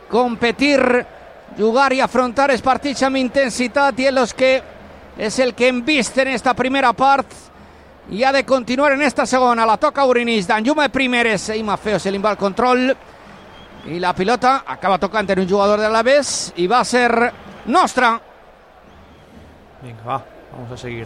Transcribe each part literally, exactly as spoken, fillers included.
competir, jugar i afrontar els partits amb intensitat, i és, que, és el que hem vist en esta primera part i ha de continuar en esta segona. La toca Urinis, Danjuma Primeres, i Maffeo se li va el control i la pilota acaba tocant en un jugador de l'Alavés i va a ser nostra. Venga, va, vamos a seguir.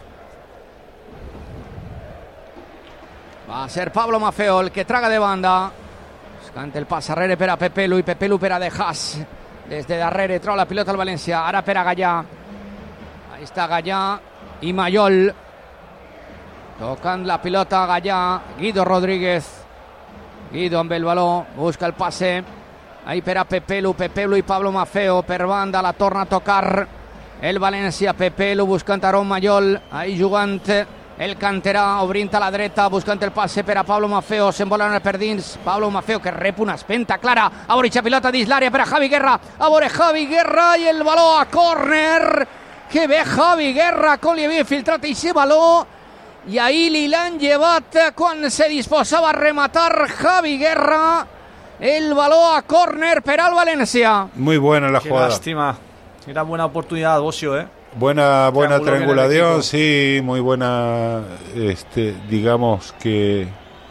Va a ser Pablo Maffeo el que traga de banda, buscant el pas darrere per a Pepelu, i Pepelu per a De Haas, des de darrere trau la pilota al València, ara per a Gallà, ahí està Gallà i Mayol, tocant la pilota a Gallà, Guido Rodríguez, Guido amb el baló, busca el passe, ahí per a Pepelu, Pepelu i Pablo Maffeo, per banda la torna a tocar el València, Pepelu buscant Aaron Mayol, ahí jugant el canterà, obrint a la dreta, buscant el passe per a Pablo Maffeo, s'envola per dins, Pablo Maffeo que rep una espenta clara, a veure la pilota dins l'àrea per a Javi Guerra, a veure Javi Guerra i el baló a córner, que bé Javi Guerra, com li havia filtrat aquest baló, i ahir li l'han llevat quan se disposava a rematar Javi Guerra, el baló a córner per al València. Muy buena la Qué jugada. Lástima, era buena oportunidad, Bosio, ¿eh? Buena, buena triangulación, sí, muy buena, este, digamos que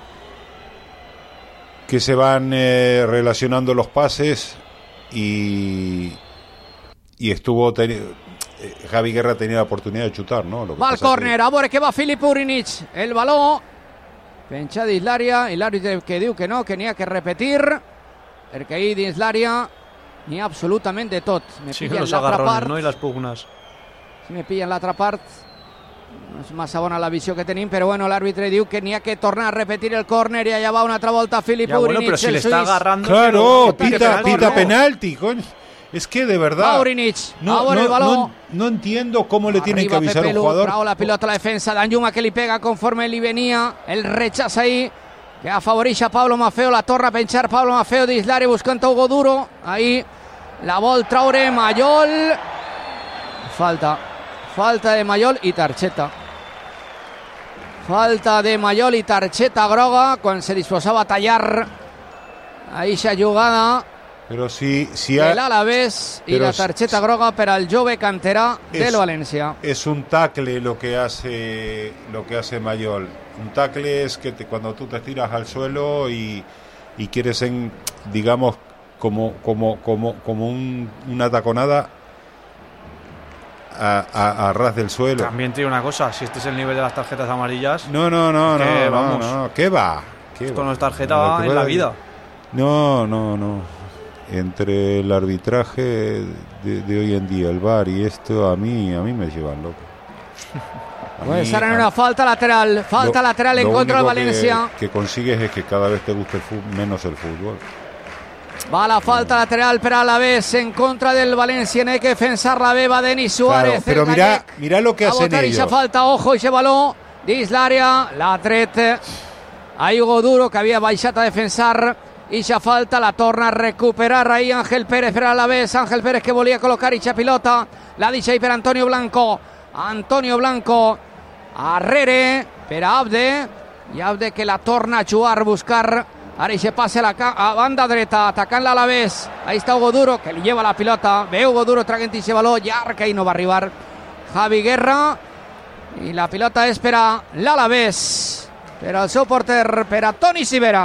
que se van eh, relacionando los pases y y estuvo teni- eh, Javi Guerra tenía la oportunidad de chutar, ¿no? Lo que Va al pasa córner, que- a veure que va Filip Urinic, el baló penja dins l'àrea, i l'àrbitre que diu que no, que n'hi ha que repetir, perquè ahir dins l'àrea n'hi ha absolutament de tot. Me Sí, pillen los l'altra agarrones, part, ¿no? Y las pugnas. si me pillen l'altra part, no és massa bona la visió que tenim, però bueno, l'àrbitre diu que n'hi ha que tornar a repetir el córner, i allà va una altra volta Filip Ya, bueno, Urinic, pero si el le está suís. agarrando... Claro, que lo- pita, que pita no. penalti, coño. Es que de verdad Va Urinic, no, a veure no, el baló. no, no entiendo cómo le tienen que Arriba avisar a un Pepelu, jugador. trau la pilota a la defensa d'Anjuma, que li pega conforme li venia el rechaç ahí, que afavoreix a Pablo Maffeo, la torna a penjar Pablo Maffeo dins l'àrea buscant a Hugo Duro, ahí la vol traure Mayol, falta falta de Mayol i targeta falta de Mayol i targeta groga quan se disposava a tallar eixa jugada Pero si, si de ha- l'Alavés, i Però la si- targeta groga per al jove canterà del Es- València. es un tackle lo que hace lo que hace Mayol. Un tackle es que te- cuando tú te tiras al suelo y, y quieres en, digamos como como como como un, una taconada a, a, a ras del suelo. También te digo una cosa, si este es el nivel de las tarjetas amarillas, No, no, no, Es que, no, vamos. no, no, ¿qué va? ¿Qué esto va? no es tarjeta Lo que en la puede- vida. No, no, no. Entre el arbitraje de, de hoy en día, el V A R y esto, a mí, a mí me llevan loco. A Pues mí, estar en a- una falta lateral, falta lo- lateral en lo contra del único que- València. Que, consigues es que cada vez te guste el fútbol, menos el fútbol. Va la falta lateral per a l'Alavés en contra del València. N'hi ha que defensar-la bé, va Denis Suárez. Claro, pero el mirá, gallec. mirá lo que a hacen botar ellos. eixa falta, ojo, eixe baló dins l'àrea, l'ha tret a Hugo Duro, que havia baixat a defensar eixa falta, la torna a recuperar ahí Ángel Pérez per a l'Alavés. Ángel Pérez que volia col·locar eixa pilota, la deixa ahí per Antonio Blanco. Antonio Blanco arrere per a Abde, i Abde que la torna a jugar, buscar ara eixe passe a la ca- a banda dreta, atacant l'Alavés. Ahí està Hugo Duro, que li lleva la pilota, ve Hugo Duro traguent eixe baló llarg, i no va arribar Javi Guerra, i la pilota és per a l'Alavés, per al seu porter, per a Toni Sivera.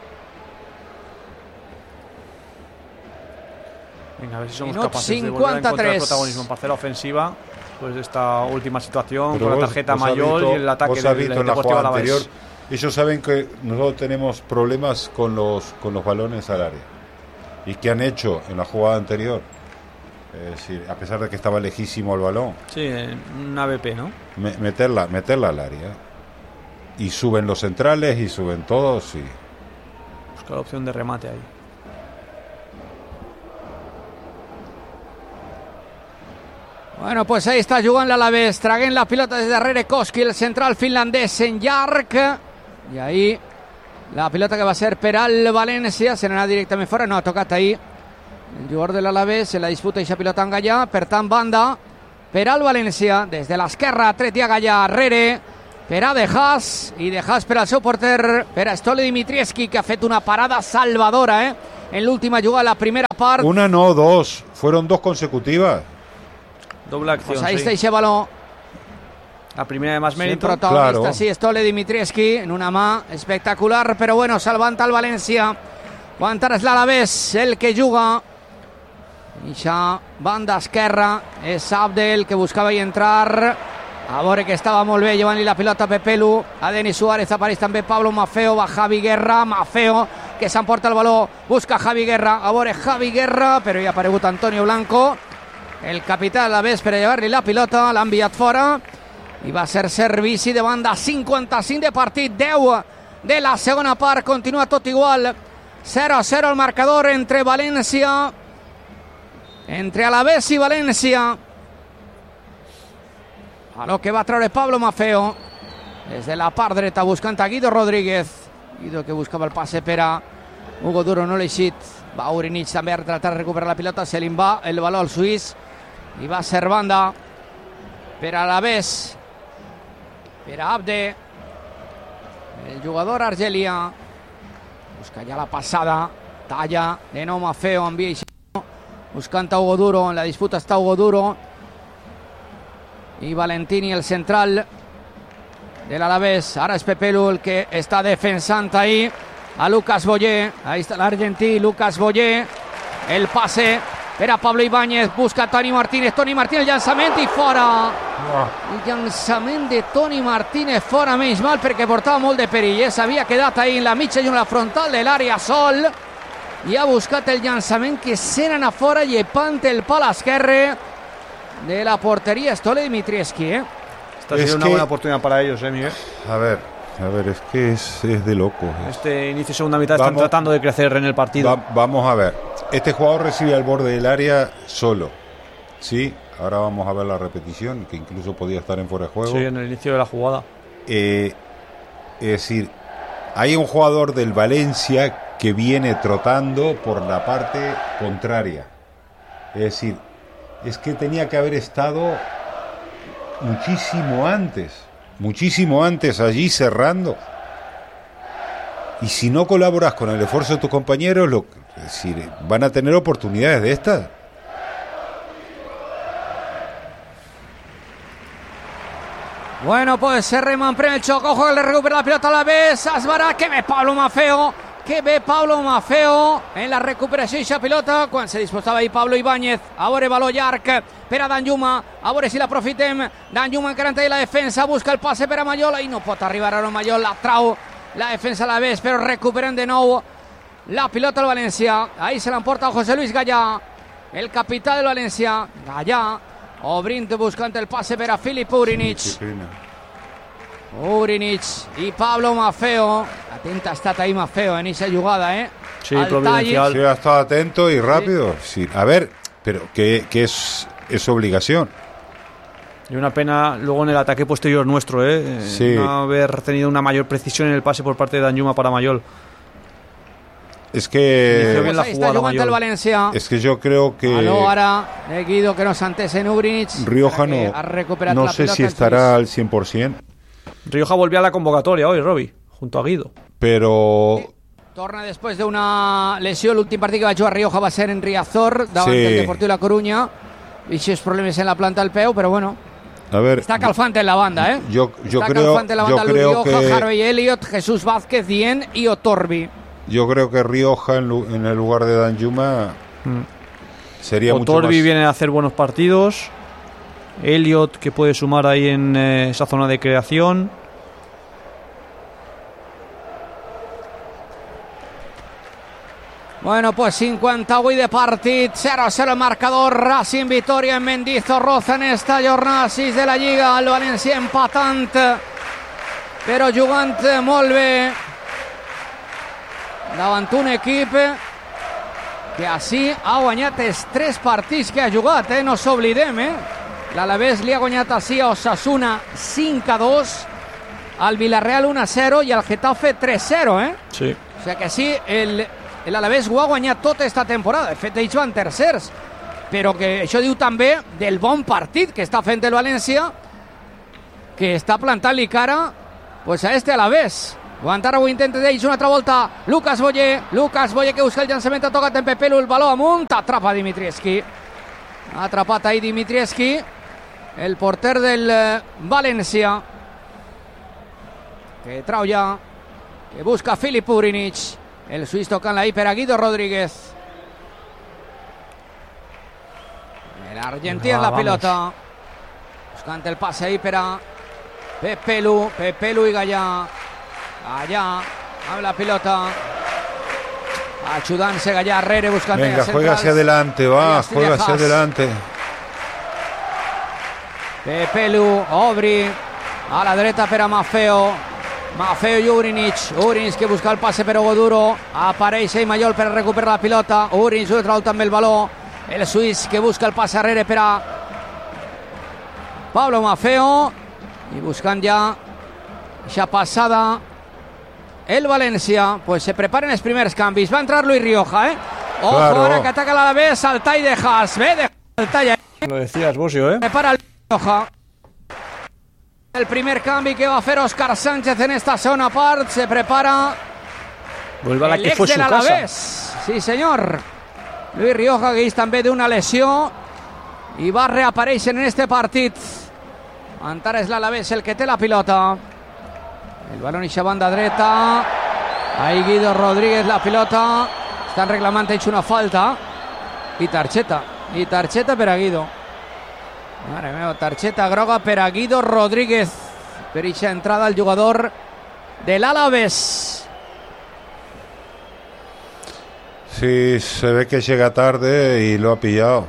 Venga, a ver si somos Minut capaces de volver a encontrar cincuenta-tres. protagonismo en parcela ofensiva, pues de esta última situación, Pero con vos- la tarjeta vos has Mayol visto- y el ataque vos has del visto en la Deportivo jugada Alavés. anterior, ellos saben que nosotros tenemos problemas con los con los balones al área. ¿Y qué han hecho en la jugada anterior? Es decir, a pesar de que estaba lejísimo el balón, Sí, en una B P, ¿no? me- meterla, meterla al área. Y suben los centrales y suben todos y Busca la opción de remate ahí. Bueno, pues ahí està jugant l'Alavés, traguent la pilota des darrere Koski, el central finlandès en llarg, i ahí la pilota que va ser per al València, se n'anà directament fora, no, ha tocat ahí el jugador de l'Alavés, se la disputa eixa pilota en Gallà, per tant banda per al València, des de l'esquerra Tretia Gallà, arrere per a De Haas, i De Haas per al seu porter, per a Stole Dimitrievski, que ha fet una parada salvadora, eh? en l'última jugada de la primera part. Una no, dos. Fueron dos consecutivas. Doble acción, Pues ahí sí. está ese balón. La primera de más mérito. Sí, protagonista, claro. sí, Stole Dimitrievski en una mà espectacular, però bueno, salvant el València. Quan ara és l'Alavés el que juga. Ixa banda esquerra és Abdel, que buscava hi entrar. A veure que estava molt bé llevant-li la pilota a Pepelu, a Denis Suárez, apareix també Pablo Maffeo, va Javi Guerra, Maffeo que s'emporta el baló, busca Javi Guerra, a veure Javi Guerra, però hi ha aparegut Antonio Blanco, el capità de l'Alavés, per a llevar-li la pilota, l'ha enviat fora i va ser servici de banda. Cinquanta-cinc de partit, deu de la segona part, continua tot igual, zero a zero el marcador entre València, entre Alavés i València. A lo que va treure Pablo Maffeo des de la part dreta, buscant a Guido Rodríguez. Guido que buscava el passe per a Hugo Duro, no l'ha eixit. Va Urinich també a tratar de recuperar la pilota, se li va el baló al suís i va ser banda per a l'Alavés, per a Abde, el jugador argelià. Busca ja la passada, talla de nou Maffeo, envia això, buscant a Hugo Duro, en la disputa està Hugo Duro i Valentini, el central de l'Alavés. Ara és Pepelu el que està defensant ahí a Lucas Boyer. Ahí està l'argentí Lucas Boyer, el passe per a Pablo Ibáñez, busca Toni Martínez, Toni Martínez, el llançament i fora. El llançament de Toni Martínez fora, menys mal, perquè portava molt de perill, eh? S'havia quedat ahí en la mitja i en la frontal de l'àrea sol i ha buscat el llançament que se n'anà fora, llepant el pal esquerre de la portería Stole Dimitrievski, ¿eh? Esta ha Es sido una que- buena oportunidad para ellos, ¿eh, Miguel? A ver, a ver, es que es, es de loco. Este inicio de segunda mitad están Vamos. tratando de crecer en el partido. Va- vamos a ver. Este jugador recibe al borde del área solo. Sí, ahora vamos a ver la repetición, que incluso podía estar en fuera de juego. Sí, en el inicio de la jugada. Eh, es decir, hay un jugador del Valencia que viene trotando por la parte contraria. Es decir, es que tenía que haber estado muchísimo antes, muchísimo antes allí cerrando. Y si no colaboras con el esfuerzo de tus compañeros, lo, es decir, van a tener oportunidades de estas. Bueno, pues se remanprèn el xoc, ojo que le recupera la pilota a l'Alavés, Asbarà, que ve Pablo Maffeo, que ve Pablo Maffeo en la recuperació d'aquesta pilota, quan se disposava ahí Pablo Ibáñez, a veure baló llarg per a Danjuma, a veure si l'aprofitem, Danjuma encara en la defensa, busca el passe per a Mayol, i no pot arribar ara Mayol, la trau la defensa a l'Alavés, però recuperen de nou la pilota al València, ahí se l'emporta José Luis Gallà, el capità del València, Gallà, obrint, buscant el passe per a Filip Urinich. Urinich i Pablo Maffeo. Atent ha estat ahí Maffeo en esa jugada, ¿eh? Sí, Al providencial. Sí, ha estado atento y rápido. Sí. A ver, pero que, que es, es obligación. Y una pena luego en el ataque posterior nuestro, ¿eh? Sí. No haber tenido una mayor precisión en el pase por parte de Danjuma para Mayol. Es que Inició bien Pues la ahí está jugada, jugant el Mayol. València. es que yo creo que Aló, ara, eh, Guido, que nos antes en Urinich. Rioja que no, ha recuperat no la sé pilota si el estará suís. al cien por ciento, Rioja volvió a la convocatoria hoy, Robbie, junto a Guido. pero Torna després d'una lesió. L'últim partit que va jugar Rioja va ser en Riazor, davant Sí. del Deportiu La Coruña. Ixos problemes en la planta del peu, però bueno, a ver, està calfant en la banda, ¿eh? yo, yo Está creo, calfante la yo banda, Luis creo Rioja, que Harvey Elliott, Jesús Vázquez, Dien y Otorbi. yo creo que Rioja en, lu- en el lugar de Danjuma sería mucho Otorbi más. viene a hacer buenos partidos. Elliot, que puede sumar ahí en eh, esa zona de creación. Bueno, pues cinquanta-vuit de partit, zero a zero el marcador, Racing Vitoria en Mendizorroza en esta jornada sis de la Lliga, el València empatant, però jugant molt bé davant un equip que així ha guanyat els tres partits que ha jugat, eh? No s'oblidem, eh? L'Alavés li ha guanyat així a Osasuna cinc a dos, al Villarreal un a zero i al Getafe tres a zero, eh? Sí. O sigui que sí, el, el Alavés ho ha guanyat tota esta temporada. De fet, ells van tercers. Però que això diu també del bon partit que està fent el València, que està plantant-li cara pues, a este Alavés. Guantaro ho intenta d'ells una altra volta. Lucas Boyer, Lucas Boyer que busca el llançament, ha tocat en Pepelu, el baló amunt, atrapa Dimitrievski. Ha atrapat ahí Dimitrievski, el porter del eh, València, que trau ja, que busca Filip Urinic. El suís tocant-la ahí per a Guido Rodríguez. L'argentí en la pilota, buscant el passe ahí per a Pepelu, Pepelu i Gallà. Gallà amb la pilota, ayudándose Gallà, Rere buscando. Venga, juega hacia adelante, va, juega hacia adelante. Pepelu, Obri, a la dreta per a Maffeo, Maffeo i Urinic, Urinic que busca el passe per a Goduro, apareix ahí Mayol per a recuperar la pilota, Urinic una altra volta amb el baló, el suís que busca el passe arrere per a Pablo Maffeo, i buscant ja esa passada el València. Pues se preparen els primers canvis, va entrar Luis Rioja, eh? Ojo, claro. Ahora que ataca l'Alavés, salta i de Haas, ve de salta ya. Lo decías, Bosio, eh? Prepara el Rioja. El primer cambio que va a hacer Óscar Sánchez en esta zona part, se prepara vuelve a la el que ex fue del su Alavés. casa. Sí, senyor. Luis Rioja, que és també d'una lesió i va reaparèixer en este partit. Encara és l'Alavés el que té la pilota. El balón i banda dreta. Ahí Guido Rodríguez la pilota. Estan reclamant ells una falta. I targeta. I targeta per a Guido. Mare meva, targeta groga per a Guido Rodríguez. Per eixa entrada al jugador de l'Alavés. Sí, se ve que llega tarde y lo ha pillado.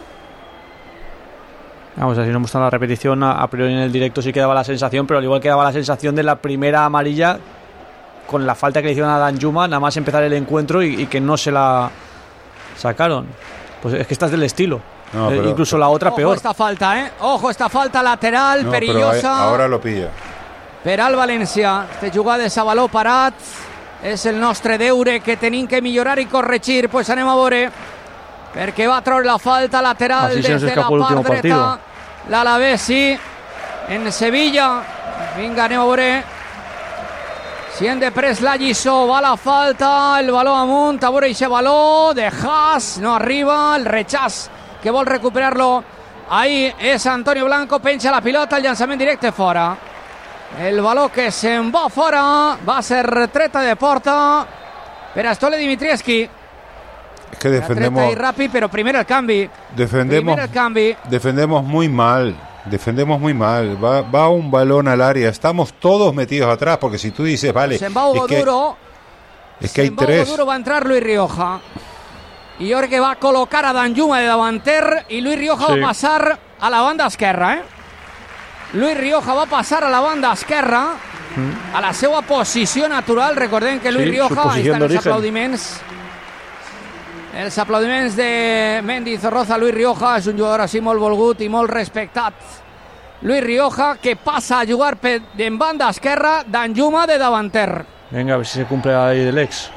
Vamos, así no muestra la repetición, a, a priori en el directo sí quedaba la sensación, pero al igual quedaba la sensación de la primera amarilla con la falta que le hicieron a Danjuma, nada más empezar el encuentro y, y que no se la sacaron. Pues es que esta es del estilo. No, pero, eh, incluso la otra ojo peor. Esta falta, ¿eh? Ojo esta falta lateral, no, perillosa. Ahora lo pilla. Per al València. Este jugada de Sabaló parat. És el nostre deure que tenim que millorar i corregir. Pues anem a veure, perquè va treure la falta lateral así des de la part dreta. L'Alavés, sí, en Sevilla. Vinga, anem a veure si hem de pres la lliçó. Va la falta, el baló amunt, a veure aquest baló de Haas, no arriba, el rechaç que vol recuperar-lo. Ahí és Antonio Blanco, penja la pilota, el llançament directe fora. El baló que se'n va fora, va ser treta de porta per a Stole Dimitrievski. Es que defendemos. Treta y rápido, pero primero el cambio. Defendemos. Primero el cambio. Defendemos muy mal. Defendemos muy mal. Va, va un balón al área. Estamos todos metidos atrás. Porque si tú dices, vale. Se'n va Hugo es que, Duro. Es que hay se'n va tres. Hugo Duro, va a entrar Luis Rioja. Y ahora que va a colocar a Danjuma de davanter. Y Luis Rioja sí. va a pasar a la banda esquerra, eh? Luis Rioja va a passar a la banda esquerra, mm. a la seva posició natural. Recordem que Luis sí, Rioja, ahí estan els aplaudiments. Els aplaudiments de Mendy Zorroza. Luis Rioja és un jugador així molt volgut i molt respectat. Luis Rioja, que passa a jugar en banda esquerra, Danjuma de davanter. Venga, a ver si se cumple ahí del ex.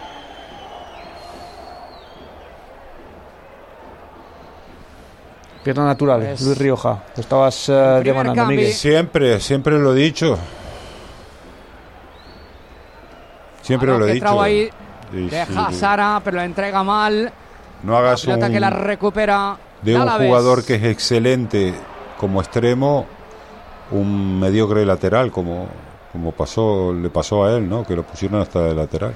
Pierna natural, pues, Luis Rioja. Lo estabas uh, demandando, Miguel. Siempre, siempre lo he dicho. Siempre lo he dicho. Ahí sí, deja sí. Sara, pero la entrega mal. No hagas la un, que la recupera de un jugador que es excelente como extremo, un mediocre lateral, como, como pasó, le pasó a él, ¿no? Que lo pusieron hasta de lateral.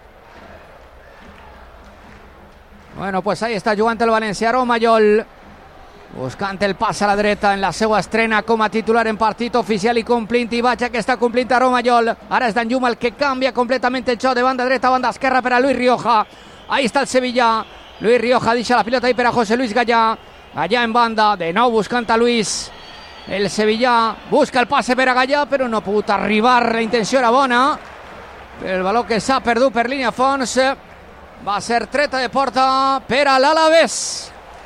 Bueno, pues ahí está jugant el València, Mayol. Buscant el pas a la dreta en la seva estrena com a titular en partit oficial i complint i vaig que està complint a Mayol. Ara és Danjuma el que canvia completament el xoc de banda dreta a banda esquerra per a Luis Rioja. Ahí està el Sevilla. Luis Rioja deixa la pilota ahí per a José Luis Gallà. Gallà en banda, de nou buscant a Luis. El Sevilla busca el passe per a Gallà, però no ha pogut arribar. La intenció era bona. El baló que s'ha perdut per línia fons. Va ser treta de porta per a l'Alavés.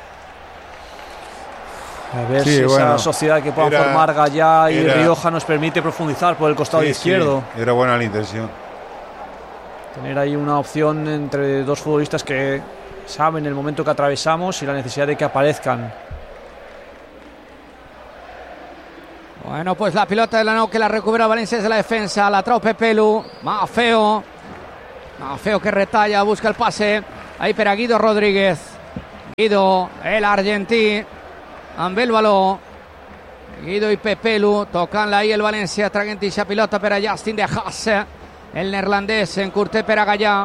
A ver sí, si esa bueno, sociedad que puedan era, formar Gallà y era, Rioja nos permite profundizar por el costado sí, izquierdo. Sí, era buena la intención. Tener ahí una opción entre dos futbolistas que saben el momento que atravesamos y la necesidad de que aparezcan. Bueno, pues la pilota de la no que la recupera Valencia desde la defensa. La trau Pepelu. Maffeo. Maffeo que retalla, busca el pase. Ahí per a Guido Rodríguez. Guido, el argentí. Amb el baló. Guido i Pepelu. Tocant-la ahí el València. Traguent ixa pilota per a Justin de Haas. El neerlandès en curter per a Gallà.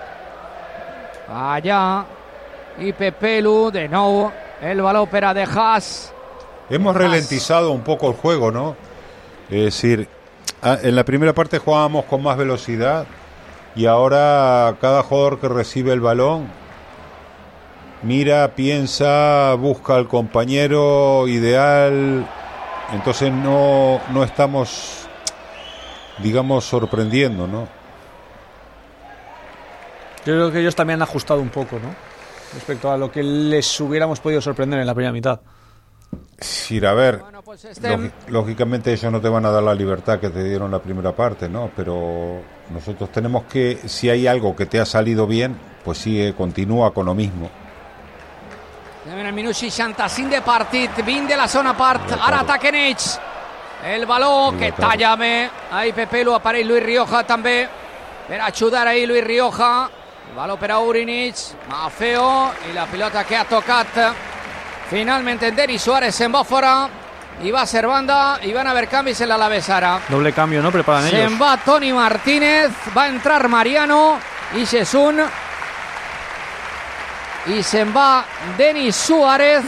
Gallà i Pepelu. De nou el baló per a de Haas. Hemos ralentizado un poco el juego, ¿no? Es decir, en la primera parte jugábamos con más velocidad y ahora cada jugador que recibe el balón mira, piensa, busca al compañero ideal. Entonces no, no estamos, digamos, sorprendiendo, ¿no? Yo creo que ellos también han ajustado un poco, ¿no? Respecto a lo que les hubiéramos podido sorprender en la primera mitad. Sí, a ver, bueno, pues este... lógi- lógicamente ellos no te van a dar la libertad que te dieron la primera parte, ¿no? Pero nosotros tenemos que, si hay algo que te ha salido bien, pues sigue, continúa con lo mismo. En el minut seixanta-cinc de partit, vint de la segona part, ara ataquen ells. El baló que talla bé, ahí Pepelu, apareix Luis Rioja també, per ajudar ahí Luis Rioja. El baló per a Urinic, Maffeo, i la pilota que ha tocat finalment en Denis Suárez se'n va fora, i va ser banda, i van haver canvis en l'Alavés ara. Doble cambio, ¿no? Preparan ellos. Se'n va Toni Martínez, va entrar Mariano i Jesún, y se'n va Denis Suárez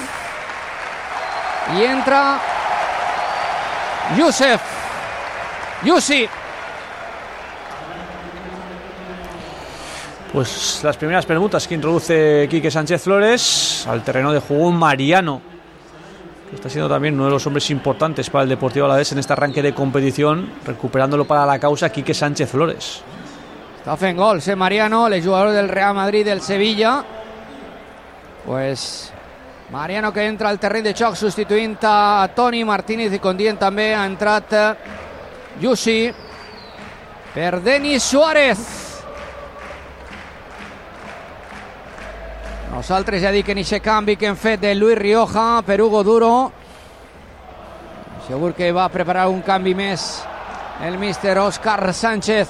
y entra Youssef Yusi. Pues las primeras preguntas que introduce Quique Sánchez Flores al terreno de juego Mariano, que está siendo también uno de los hombres importantes para el Deportivo Alavés en este arranque de competición, recuperándolo para la causa Quique Sánchez Flores. Està fent gols, eh, Mariano, el jugador del Real Madrid, del Sevilla. Pues Mariano que entra al terreny de xoc substituint a Toni Martínez, i com dient també ha entrat Yusi per Denis Suárez. Nosaltres ja dic que en aquest canvi que hem fet de Luis Rioja per Hugo Duro, segur que va preparar un canvi més el míster Óscar Sánchez.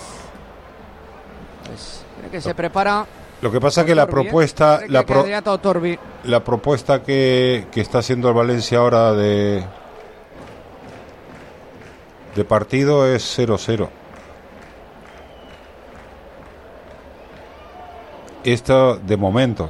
Pues crec que se prepara. Lo que pasa es que la propuesta, la, pro, Torbi. la propuesta que, que está haciendo el Valencia ahora de, de partido es cero cero. Esto de momento.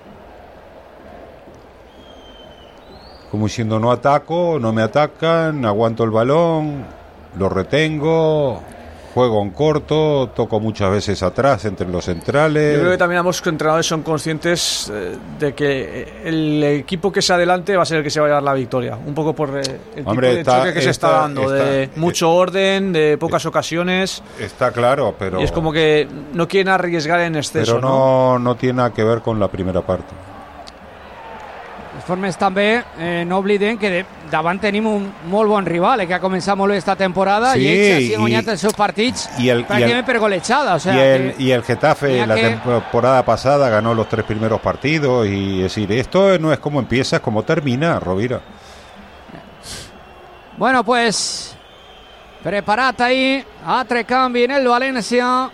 Como diciendo, no ataco, no me atacan, aguanto el balón, lo retengo, juego en corto, toco muchas veces atrás entre los centrales. Yo creo que también ambos entrenadores son conscientes eh, de que el equipo que se adelante va a ser el que se va a llevar la victoria. Un poco por eh, el Hombre, tipo de está, choque que está, se está dando, está, de está, mucho orden, de pocas ocasiones. Está claro, pero... Y es como que no quieren arriesgar en exceso. Pero no, no, no tiene nada que ver con la primera parte. De formes també, eh, no oblidem que de, davant tenim un molt bon rival, eh, que ha començat molt bé esta temporada, sí, i ells així han guanyat els seus partits y el, pràcticament y el, per golejada. O sea, y, el, que, y el Getafe la que... temporada pasada ganó los tres primeros partidos, y es decir, esto no es como empieza, es como termina, Rovira. Bueno, pues preparat ahí, altre canvi en el València.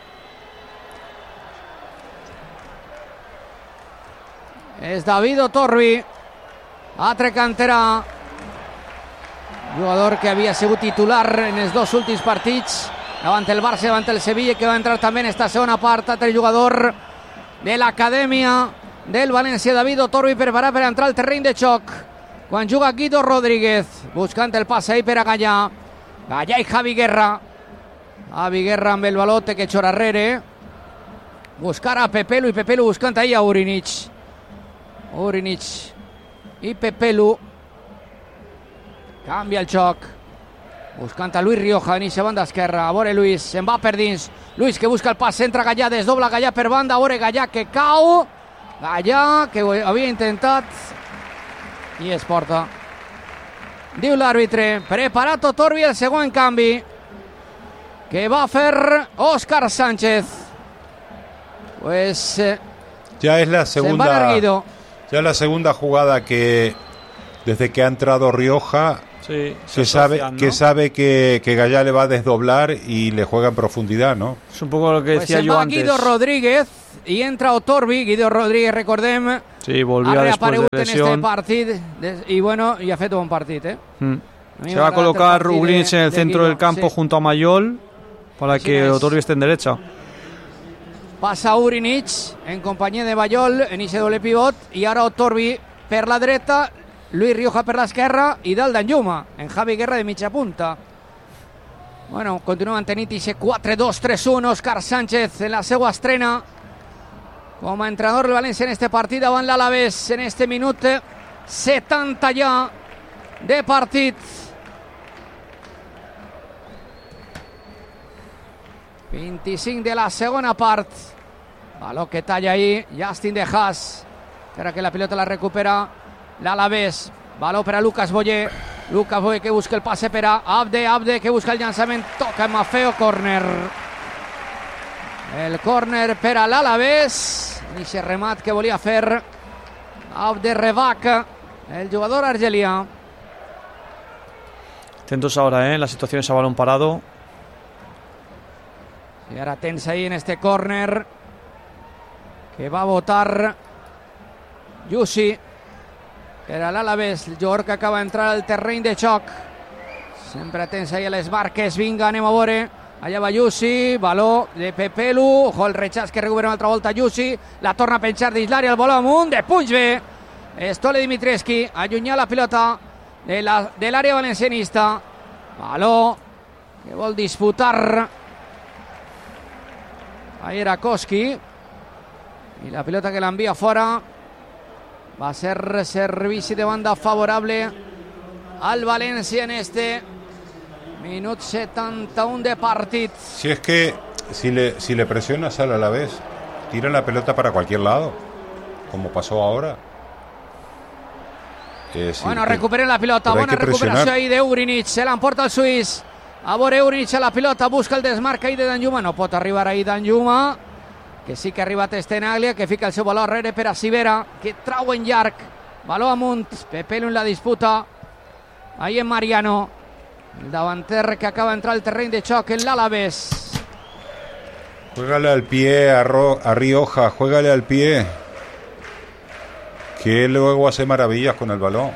És David Otorbi, altre canterà, jugador que havia sigut titular en els dos últims partits, davant el Barça, davant el Sevilla, que va entrar també en esta segona part, altre jugador de l'acadèmia del València, David Otorbi, preparat per entrar al terreny de xoc, quan juga Guido Rodríguez, buscant el pas ahí per a Gallà, Gallà i Javi Guerra, Javi Guerra amb el balote que xora arrere, buscar a Pepelu, i Pepelu buscant ahí a Urinic, Urinic i Pepelu, canvia el xoc, buscant a Luis Rioja en eixa banda esquerra, a veure Luis, se'n va per dins, Luis que busca el pas, entra Gallà, desdobla Gallà per banda, a veure Gallà que cau, Gallà que ho havia intentat i es porta. Diu l'àrbitre, preparat Otorbi, el segon canvi que va fer Óscar Sánchez. Pues eh, ya es la segunda Guido. Ya es la segunda jugada que desde que ha entrado Rioja Sí, que sabe, ¿no? que sabe que, que Gallá le va a desdoblar y le juega en profundidad, ¿no? Es un poco lo que decía pues yo va antes. Guido Rodríguez y entra Otorbi. Guido Rodríguez, recordem, sí, volvió después de lesión. en este partido y bueno, y ha fet un partido, ¿eh? Mm. Se va a colocar Uglinic en el centro del campo sí. junto a Mayol para sí, que Otorbi esté en derecha. Passa Uglinic en companyia de Mayol en ese doble pivot i ara Otorbi per la dreta, Luis Rioja per l'esquerra i dalt Danjuma en Javi Guerra de mitja punta. Bueno, continua mantenint ese quatre dos tres uno. Òscar Sánchez en la seva estrena com a entrenador del València en este partit davant l'Alavés en este minut setanta ja de partit. vint-i-cinc de la segona part. Baló que talla ahí Justin de Haas. Espera que la pelota la recupera l'Alavés. Baló per a Lucas Boyer. Lucas Boyer que busca el passe per a Abde. Abde que busca el llançament. Toca en Mafeo. Córner. El córner per a l'Alavés. I ese remat que volia fer Abde Rebac, el jugador argelià. Atentos ahora, ¿eh? La situación es a balón parado. Y ahora tensa ahí en este córner que va a votar Yusi. Era l'Alavés, el jugador que acaba d'entrar al terreny de xoc. Sempre tensa ahí a les marques. Vinga, anem a veure. Allà va Yusi, baló de Pepelu. Ojo el rechaç que recupera una altra volta Yusi. La torna a penjar dins l'àrea, el baló amunt de punys bé. Stole Dimitrescu, allunyar la pilota de la, de l'àrea valencianista. Baló que vol disputar ahí era Koski. Y la pelota que la envía fuera va a ser servicio de banda favorable al Valencia en este minuto setenta y uno de partido. Si es que si le, si le presionas al Alavés, tira la pelota para cualquier lado, como pasó ahora. Es bueno, recuperen la pilota. Buena recuperació ahí de Uglinic. Se l'emporta el suís. A veure Uglinic a la pilota. Busca el desmarc ahí de Danjuma. No pot arribar ahí Danjuma, que sí que ha arribat Stenaglia, que fica el seu baló darrere per a Sivera, que trau en llarg. Baló amunt. Pepelu en la disputa. Ahí en Mariano. El davanter que acaba de entrar al terreny de xoc en l'Alavés. Juégale al pie a, Ro, a Rioja. Juégale al pie, que luego hace maravillas con el balón.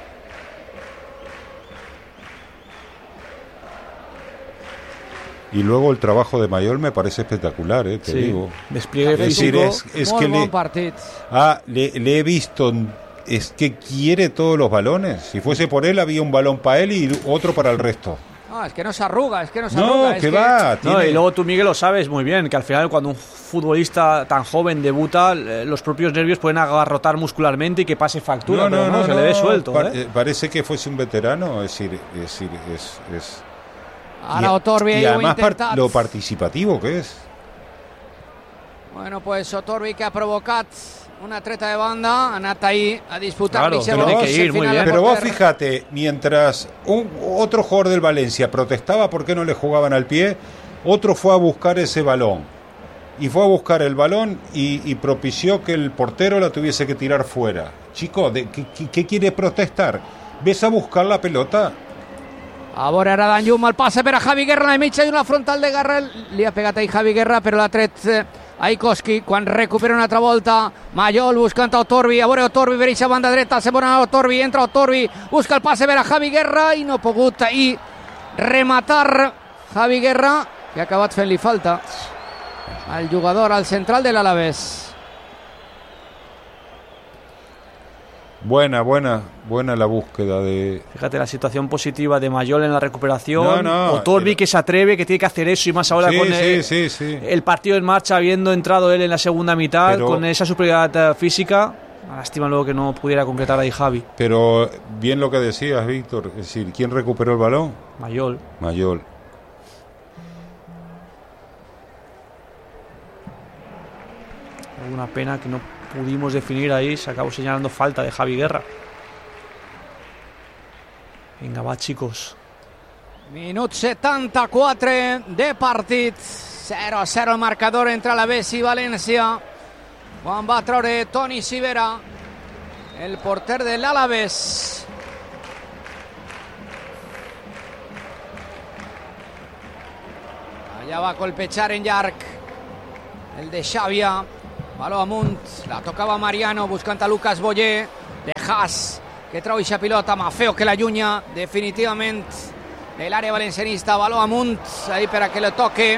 Y luego el trabajo de Mayol me parece espectacular, eh, te sí. digo. Despliegue físico. Es, es, es que le, ah, le, le he visto, es que quiere todos los balones. Si fuese por él, había un balón para él y otro para el resto. No, es que no se arruga, es que no se no, arruga. Que es que va, no, tiene... Y luego tú, Miguel, lo sabes muy bien, que al final cuando un futbolista tan joven debuta, los propios nervios pueden agarrotar muscularmente y que pase factura, no, no, pero no, no, se no, le ve suelto. Pa ¿eh? Parece que fuese un veterano, es decir, es... decir, es, es... Ara Otorbi y, y además intentat. Lo participativo que es. Bueno, pues Otorbi que ha provocat una treta de banda, ha anat ahí a disputar. Claro, tiene que ir muy bien. Pero vos fíjate, mientras un, otro jugador del Valencia protestaba por qué no le jugaban al pie, otro fue a buscar ese balón. Y fue a buscar el balón y, y propició que el portero la tuviese que tirar fuera. Chico, ¿de, qué, qué, ¿qué quiere protestar? ¿Ves a buscar la pelota? A veure ara Danjuma, el passe per a Javi Guerra, la mitja i una frontal de Guerra, li ha pegat ahí Javi Guerra, però l'ha tret ahí Koski, quan recupera una altra volta, Mayol buscant a Otorbi, a veure Otorbi per eixa banda dreta, se pon a Otorbi, entra Otorbi, busca el passe per a Javi Guerra i no ha pogut ahí rematar Javi Guerra, que ha acabat fent-li falta al jugador, al central de l'Alavés. Buena, buena, buena la búsqueda de... Fíjate la situación positiva de Mayol en la recuperación. No, no, Otorbi era... que se atreve, que tiene que hacer eso y más ahora sí, con sí, el, sí, sí. el partido en marcha, habiendo entrado él en la segunda mitad, pero... con esa superioridad física. Lástima luego que no pudiera concretar ahí Javi. Pero bien lo que decías, Víctor, es decir, ¿quién recuperó el balón? Mayol. Mayol. Alguna pena que no pudimos definir ahí, se acabó señalando falta de Javi Guerra. Vinga, va, chicos. Minut setanta-quatre de partit. zero a zero el marcador entre Alavés i València. Quan va treure Toni Sivera, el porter de l'Alavés. Allà va a colpechar en llarg el de Xàbia. Baló amunt, la tocava Mariano buscant a Lucas Boyer. De Haas, que trau ixa pilota, Mafeo que l'allunya definitivament de l'àrea valencianista. Baló amunt, ahí per a que le toque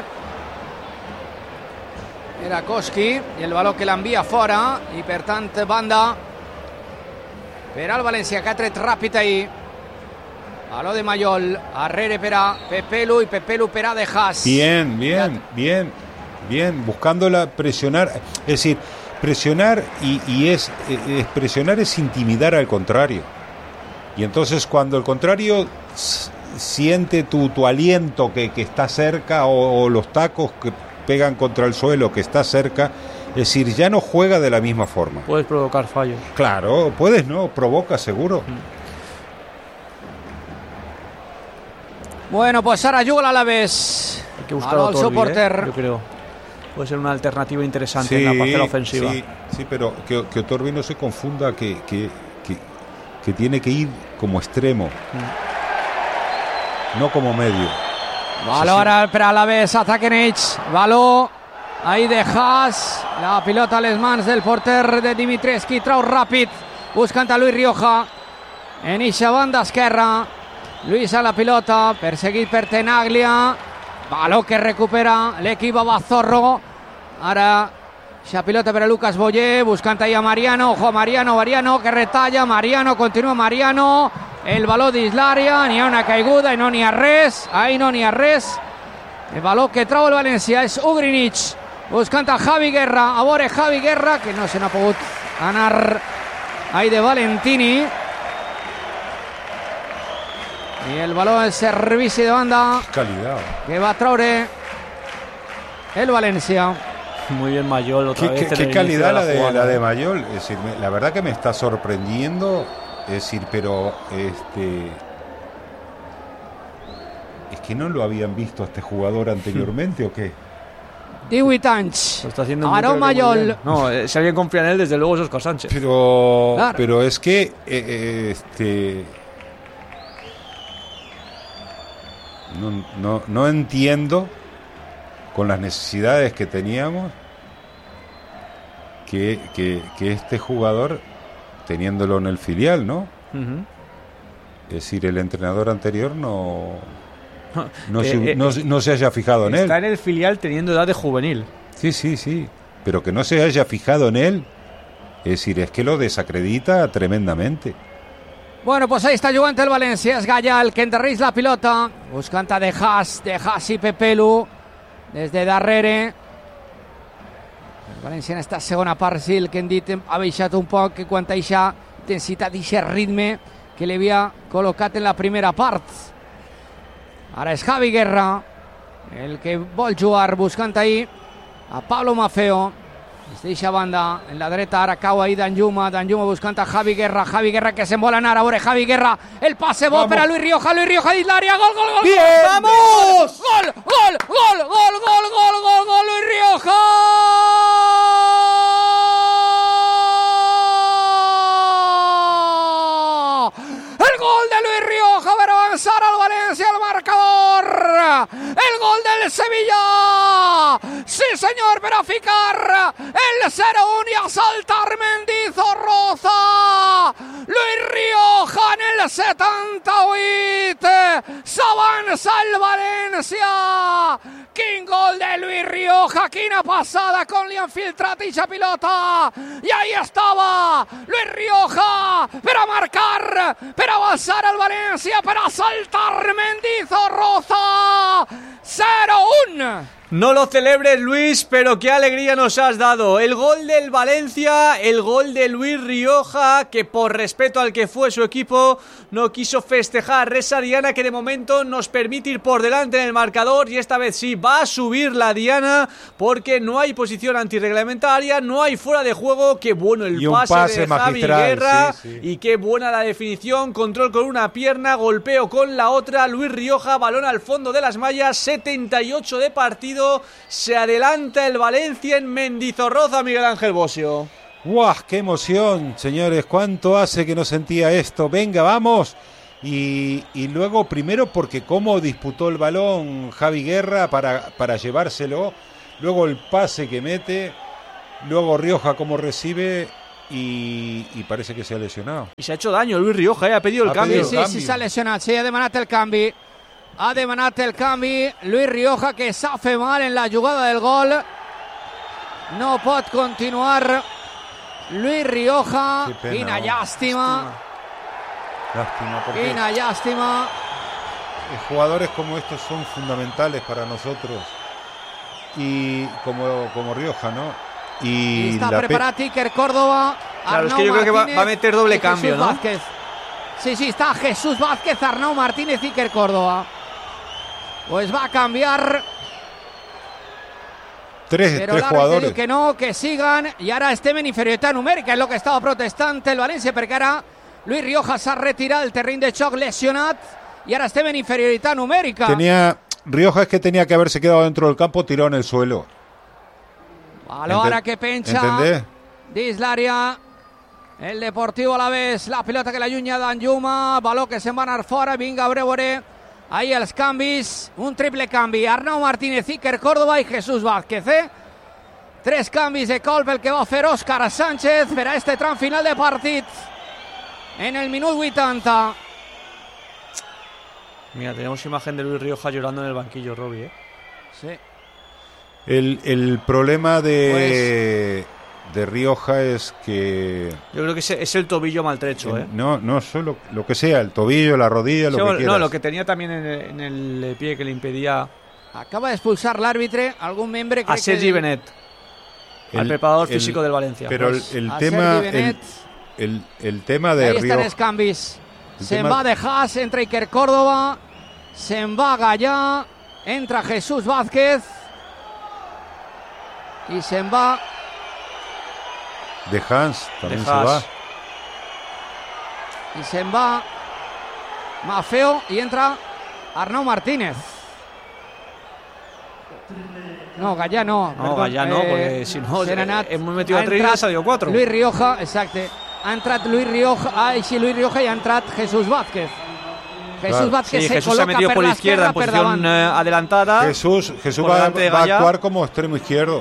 era Koski, i el baló que l'envia fora, i per tant banda per al València, que ha tret ràpid ahir. Baló de Mayol, arrere per a Pepelu i Pepelu per a De Haas. Bien, bien, bien, bien, buscándola presionar, es decir, presionar y, y es, es presionar es intimidar al contrario. Y entonces cuando el contrario s- siente tu, tu aliento que, que está cerca o, o los tacos que pegan contra el suelo que está cerca, es decir, ya no juega de la misma forma. Puedes provocar fallos. Claro, puedes, ¿no? Provoca seguro. Bueno, pues ara juga l'Alavés. Hay que buscar Baló a al seu Otorbi, ¿eh? porter. Yo creo. Puede ser una alternativa interesante en la parcela ofensiva. Sí, sí, pero que, que Otorbi no se confunda que, que, que, que tiene que ir como extremo, no como medio. Baló ara per a l'Alavés, ataquen ells. Baló ahí de Haas. La pilota a les mans del porter de Dimitrescu. Trau ràpid, buscant a Luis Rioja en eixa banda esquerra. Luis a la pilota, perseguit per Tenaglia. Baló que recupera l'equip Abazorro. Ara eixa pilota per a Lucas Boyer, buscant ahí a Mariano. Ojo a Mariano, Mariano que retalla. Mariano, continua Mariano. El baló dins l'àrea, n'hi ha una caiguda i no n'hi ha res. Ahí no n'hi ha res. El baló que trau el València és Ugrinic, buscant a Javi Guerra. A veure Javi Guerra, que no se n'ha pogut anar ahí de Valentini. I el baló al servici de banda Calidad. que va a traure el València. Muy bien Mayol otra Qué, vez. qué- en qué el inicio calidad la de, jugada. la de Mayol. Es decir, me- la verdad que me está sorprendiendo. Es decir, pero este es que no lo habían visto a este jugador anteriormente o qué. divuit anys. Lo está haciendo muy, Aarón pero que muy Mayol. bien. No, eh, si alguien confía en él, desde luego es Óscar Sánchez. Pero Claro. pero es que eh, eh, este no, no, no entiendo con las necesidades que teníamos que, que, que este jugador, teniéndolo en el filial, ¿no? Ujú. Es decir, el entrenador anterior no no, Eh, se, eh, no, no se haya fijado en él. Está en el filial teniendo edad de juvenil. Sí, sí, sí. Pero que no se haya fijado en él, es decir, es que lo desacredita tremendamente. Bueno, pues ahí está jugant el València. És Gaya el que enderreix la pilota. Buscant a De Haas, De Haas i Pepelu. Des de darrere. El València en esta segona part, sí, el que hem dit ha baixat un poc que quant a eixa intensitat, eixa ritme que li havia col·locat en la primera part. Ara és Javi Guerra el que vol jugar, buscant ahí a Pablo Mafeo. Des d'eixa banda, en la dreta, ara cau ahí Danjuma, Danjuma buscant a Javi Guerra, Javi Guerra que se'n vol anar, a veure Javi Guerra, el passe bo Vamos. per a Luis Rioja, Luis Rioja dins l'àrea, gol, gol, gol! ¡Bien! ¡Vamos! ¡Gol, gol, gol, gol, gol, gol, gol, gol, Luis Rioja! El gol de Luis Rioja per avançar al València al marcador. El gol del Sevilla. Sí, senyor, per a ficar el zero uno i a saltar Mendizorroza. Luis Rioja en el setanta-vuit. S'avança el València. Quin gol de Luis Rioja, quina passada com li han filtrat eixa pilota. I ahí estava Luis Rioja per a marcar, per a avançar al València, per a saltar Mendizorroza. cero uno. No lo celebres, Luis, pero qué alegría nos has dado. El gol del Valencia, el gol de Luis Rioja, que por respeto al que fue su equipo, no quiso festejar. Esa diana que de momento nos permite ir por delante en el marcador, y esta vez sí va a subir la diana, porque no hay posición antirreglamentaria, no hay fuera de juego. Qué bueno el Y un pase, pase de Javi magistral, Guerra, sí, sí. y qué buena la definición. Control con una pierna, golpeo con la otra. Luis Rioja, balón al fondo de las mallas, setenta y ocho de partido. Se adelanta el Valencia en Mendizorroza, Miguel Ángel Bosio. ¡Guau! ¡Qué emoción, señores! ¿Cuánto hace que no sentía esto? Venga, vamos. Y, y luego, primero, porque cómo disputó el balón Javi Guerra para, para llevárselo, luego el pase que mete, luego Rioja cómo recibe y, y parece que se ha lesionado. Y se ha hecho daño Luis Rioja, eh, ha pedido el Ha cambio. pedido Sí, el sí, cambio. s'ha lesionat, sí, ha demanat el canvi. Ha demanat el canvi Luis Rioja, que s'ha fet mal en la jugada del gol. No pot continuar Luis Rioja. Qué pena, Quina oh. llàstima, Lástima, porque quina llàstima. jugadores como estos son fundamentales para nosotros. Y como, como Rioja, ¿no? I Y està la pe- preparat Iker Córdoba. Claro, es Arnau que yo creo que va, Martínez va a meter doble y cambio, Jesús ¿no? Vázquez. Sí, sí, está Jesús Vázquez, Arnau Martínez y Iker Córdoba. Pues va a cambiar, tres, pero tres l'àrbitre jugadores. diu que no, que sigan. I ara estem en inferioritat numèrica, és el que estava protestant el València, perquè ara Luis Rioja s'ha retirat del terreny de xoc lesionat i ara estem en inferioritat numèrica. Tenía, Rioja es que tenía que haberse quedado dentro del campo tirado en el suelo. Baló Ente- ara que penja ¿Entendés? dins l'àrea el Deportivo Alavés, la pilota que l'allunya d'Anjuma, baló que se'n va anar fora, vinga a veure ahí els canvis, un triple canvi, Arnau Martínez, Iker Córdoba i Jesús Vázquez, eh? Tres canvis de colp el que va fer Òscar Sánchez per a este tram final de partit en el minut vuitanta. Mira, tenemos imagen de Luis Rioja llorando en el banquillo, Robbie, ¿eh? Sí. El, el problema de, de Rioja es que Yo creo que es, es el tobillo maltrecho, ¿eh? no, no solo lo que sea, el tobillo, la rodilla, lo Sí, que no, quieras. lo que tenía también en el, en el pie que le impedía Acaba d'expulsar l'àrbitre, algun membre... a Sergi Benet, al El- preparador el- físico del Valencia. Pero Pues, el, el a tema, Sergi el, Benet. el, el tema de Ahí estan Rioja, els canvis. El Se'n tema- va de Haas, entra Iker Córdoba, se'n va Gallà, entra Jesús Vázquez i se'n va de Hans también de se Haas. va. i se'n va Mafeo i entra Arnau Martínez. No, Gallà no. No, perdó. Gallà no, perquè si no, se n'ha anat. hemos metido Ha a tres y entrat ha salido cuatro. Luis Rioja, exacte. Ha entrat Luis Rioja, ai, sí, Luis Rioja i ha entrat Jesús Vázquez. Jesús Claro. Vázquez Sí, se Jesús se ha col·loca metido per por la l'esquerra, izquierda en per posición davant. eh, adelantada. Jesús, Jesús Por va, delante de va a Gallà. actuar como extremo izquierdo.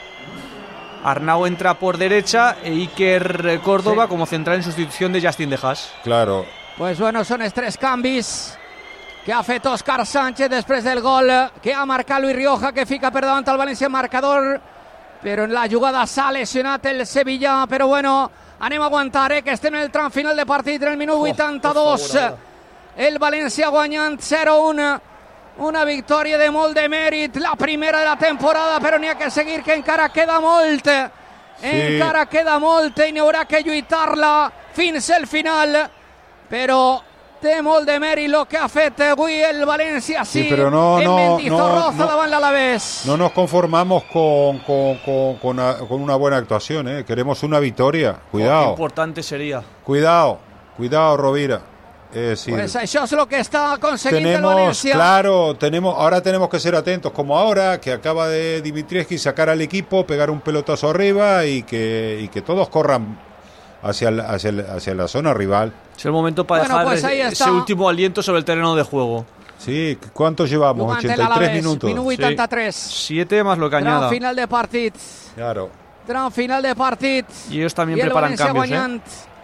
Arnau entra por derecha e Iker Córdoba Sí. como central en sustitución de Justin de Haas. Claro. Pues bueno, són els tres canvis que ha fet Òscar Sánchez després del gol que ha marcat Luis Rioja, que fica per davant el València marcador, però en la jugada s'ha lesionat el Sevilla, però bueno, anem a aguantar, eh, que estem en el tram final de partit, en el minut vuitanta-dos, per favor, el València guanyant zero un, una victòria de molt de mèrit, la primera de la temporada, però n'hi ha que seguir, que encara queda molt, encara queda molt i n'hi haurà que lluitar-la fins al final, però té molt de mèrit el que ha fet avui el València, sí, Sí, però no, en no, Mendizorroza no, no. davant l'Alavés. No nos conformamos con, con, con, con una, con una buena actuación, ¿eh? Queremos una victoria. Oh, qué Cuidado, importante sería. cuidado, cuidado, Rovira. Es decir, Pues això és el que està aconseguint el tenemos, València. claro, tenemos, ahora tenemos que ser atentos, como ahora, que acaba de Dimitrievski sacar al equipo, pegar un pelotazo arriba y que, y que todos corran hacia, el- hacia, el- hacia la zona rival. Es el momento para Bueno, dejar pues ahí ese está. último aliento sobre el terreno de juego. Sí, ¿cuántos llevamos? Jugant ochenta y tres l'Alavés, minutos. minut vuitanta-tres. Siete más lo que Tram añada. final de partit. Claro. Tram final de partit. Y ellos también I el preparan València cambios, ¿eh? guanyant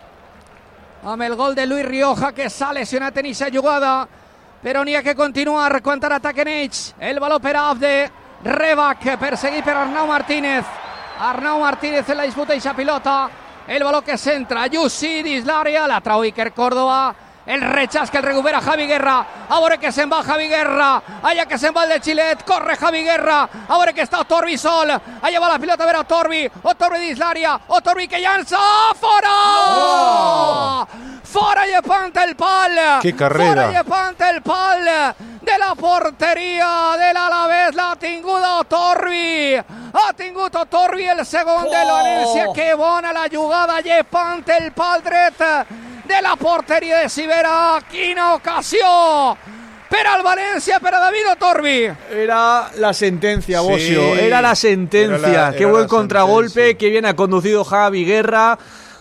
amb el gol de Luis Rioja, que s'ha lesionat en aquesta jugada, però n'hi ha que continuar quan ara ataquen ells. El baló per a Abde, Rebac, perseguit per Arnau Martínez. Arnau Martínez en la disputa d'aquesta pilota. El baló que centra Jussi dins l'àrea, la trau Iker Córdoba. El rechaç que el recupera Javi Guerra. A veure que se'n va Javi Guerra. Allà que se'n va el de Xilet. Corre Javi Guerra. A veure que està Torbi sol. Allà va la pilota a veure Torbi. O Torbi dins l'àrea. O Torbi que llança. Fora! Oh! Fora llepant el pal. ¡Qué carrera! Fora llepant el pal de la porteria de l'Alavés. L'ha tingut Otorbi. Ha tingut Otorbi el segon de l'València. Que bona la jugada llepant el pal dret de la porteria de Sivera. Quina ocasió per al València, per a David Otorbi. Era la sentencia, Sí, Bosio. Era la sentencia. era la- Qué era buen la contragolpe. sentencia. Qué bien ha conducido Javi Guerra.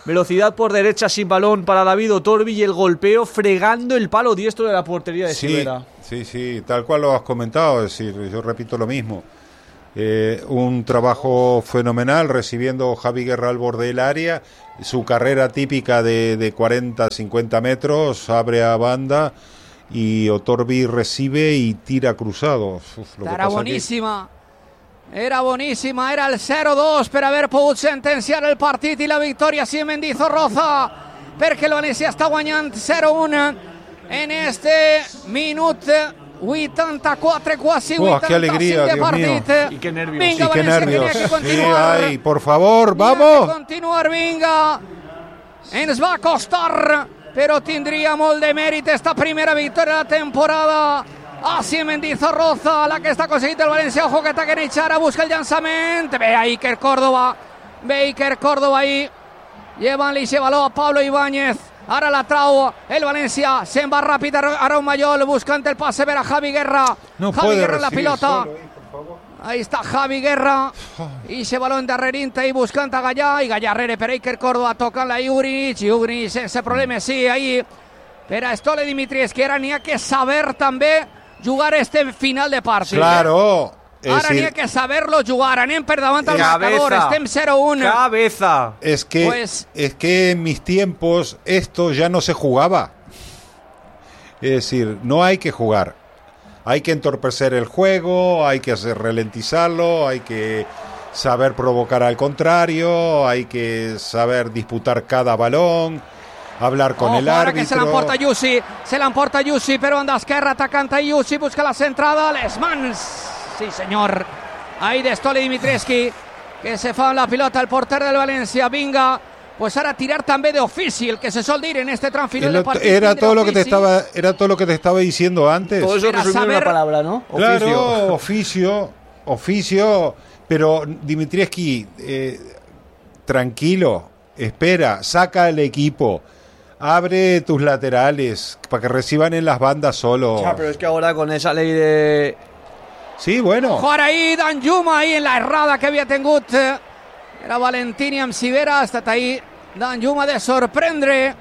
Velocidad por derecha sin balón para David Otorbi y el golpeo fregando el palo diestro de la portería de sí, Sivera. Sí, sí, tal cual lo has comentado, es decir, yo repito lo mismo. Eh, un trabajo fenomenal recibiendo Javi Guerra al borde del área, su carrera típica de, de cuarenta a cincuenta metros, abre a banda y Otorbi recibe y tira cruzado. Uf, lo era buoníssima, que... era buoníssima, era el zero dos per aver pogut sentenciar el partit i la victòria sí Mendizorroza, perquè el València està guanyant zero uno en este minut vuitanta-quatre, quasi oh, vuitanta-cinc de partit. Y qué nervios. Vinga, y qué nervios. Que continuar. Sí, ay, por favor, vamos. Que continuar, vinga. Ens va costar, però tindria molt de mèrit esta primera victòria de la temporada. Així Mendizorroza, la que està aconseguint el València. Ojo que ataquen Echara, busca el llançament. Ve a Iker Córdoba. Ve Iker Córdoba ahí. Llevan-li ese baló a Pablo Ibáñez. Ara la trau el València, se'n va ràpid Aaron Mayol buscant el passe per a Javi Guerra. No Javi puede Guerra la pilota. Solo, eh, por favor. Ahí está Javi Guerra. I ese baló endarrerint i buscant a Gallà. I Gallà rere per Iker Córdoba, tocant-la a Iugrinic. Iugrinic sense problemes, sí, ahí. Per a Stole Dimitris, que ara n'hi ha que saber també jugar este final de partit. Claro. Ara n'hi ha que saber-lo jugar. Anem per davant al marcador. Estem zero uno. Cabeza. Es que, pues, es que en mis tiempos esto ya no se jugaba. Es decir, no hay que jugar. Hay que entorpecer el juego, hay que hacer ralentizarlo, hay que saber provocar al contrario, hay que saber disputar cada balón, hablar con oh, el árbitro. Que se l'emporta Yussi, se l'emporta Yussi per banda esquerra, atacant a Yussi, busca la centrada, les mans. Sí, senyor. Ahí de Stole Dimitrescu, que se fa amb la pilota el porter del València. Vinga, pues ara tirar també d'ofici, el que se sol dir en este tram final de partit. Era todo lo que te estaba, era todo lo que te estaba diciendo antes. Todo eso resumido en una palabra, ¿no? Claro, oficio, oficio, pero Dimitrescu, eh, tranquilo, espera, saca el equipo. Abre tus laterales para que reciban en las bandas solo. Ya, pero es que ahora con esa ley de... Sí, bueno. Jugar ahí, Danjuma ahí en la errada que havia tingut. Era Valentini amb Sivera, ha estat ahí Danjuma de sorprendre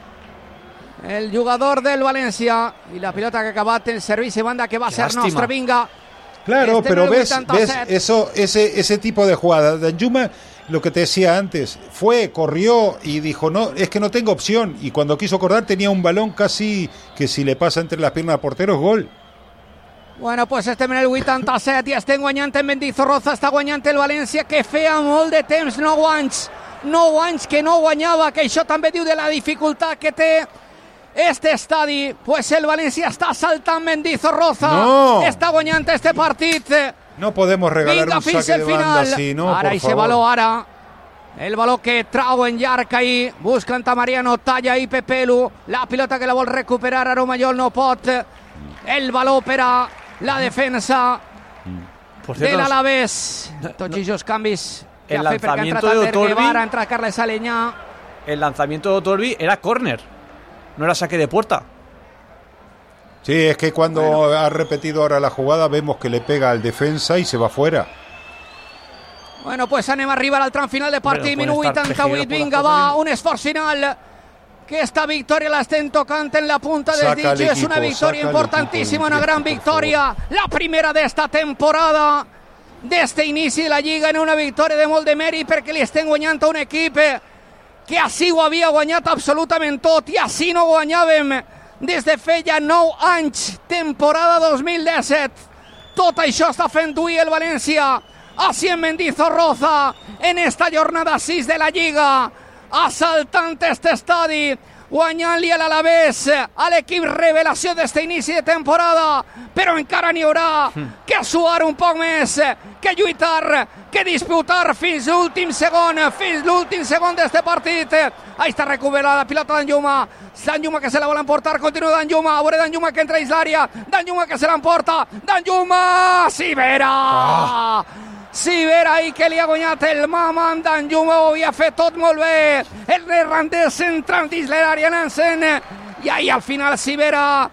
el jugador del València. I la pilota que ha acabat en servici banda que va a ser Lástima. nostra, vinga. Claro, este pero ves, vuitanta-set. ves eso, ese, ese tipo de jugada. Danjuma, lo que te decía antes, fue, corrió y dijo, no, es que no tengo opción. Y cuando quiso correr tenía un balón casi que si le pasa entre las piernas al portero es gol. Bueno, pues estem en el vuitanta-set i estem guanyant en Mendizorroza, està guanyant el València, que feia molt de temps, nou anys, nou anys que no guanyava, que això també diu de la dificultat que té este estadi. Pues el València està saltant Mendizorroza, no. Està guanyant este partit. No podemos regalar Vinga, un saque de banda así, no, ara por ese favor. baló, ara el baló que trau en llarg ahí, buscant a Mariano, talla ahí Pepelu, la pilota que la vol recuperar Aaron Mayol, no pot, el baló per a la defensa del Alavés. Tots aquests canvis que el ha fet perquè ha entrat Ander Guevara, ha entrat Carles Aleñà. El lanzamiento de Otorbi era córner, no era saque de puerta. Sí, es que cuando bueno. ha repetido ahora la jugada vemos que le pega al defensa y se va fuera. Bueno, pues anem a arribar al tram final de partit, bueno, minut vuitanta-vuit, vinga, va, un esforç final. Que esta victòria l'estem tocant en la punta dels dits. És una victòria importantíssima, una gran victòria. La primera d'esta temporada, d'este inici de la Lliga, en una victòria de molt de mèrit, perquè li estem guanyant a un equip que així ho havia guanyat absolutament tot, i així no guanyàvem des de feia nou anys, temporada dos mil disset. Tot això està fent avui el València, així en Mendizorroza, en esta jornada sis de la Lliga, assaltant este estadi, guanyant-li a l'Alavés, a l'equip revelació d'este inici de temporada, però encara n'hi haurà que suar un poc més, que lluitar, que disputar fins l'últim segon, fins l'últim segon d'este partit. Ahí està recuperada la pilota d'Danjuma, Danjuma que se la vol emportar, continua Danjuma, a veure Danjuma que entra a l'àrea, Danjuma que se l'emporta, Danjuma, Sivera! Ah. Sivera ahí que li ha guanyat el mama amb Danjuma, ho havia fet tot molt bé, el neerlandès entrant dins l'àrea Nansen, i ahí al final Sivera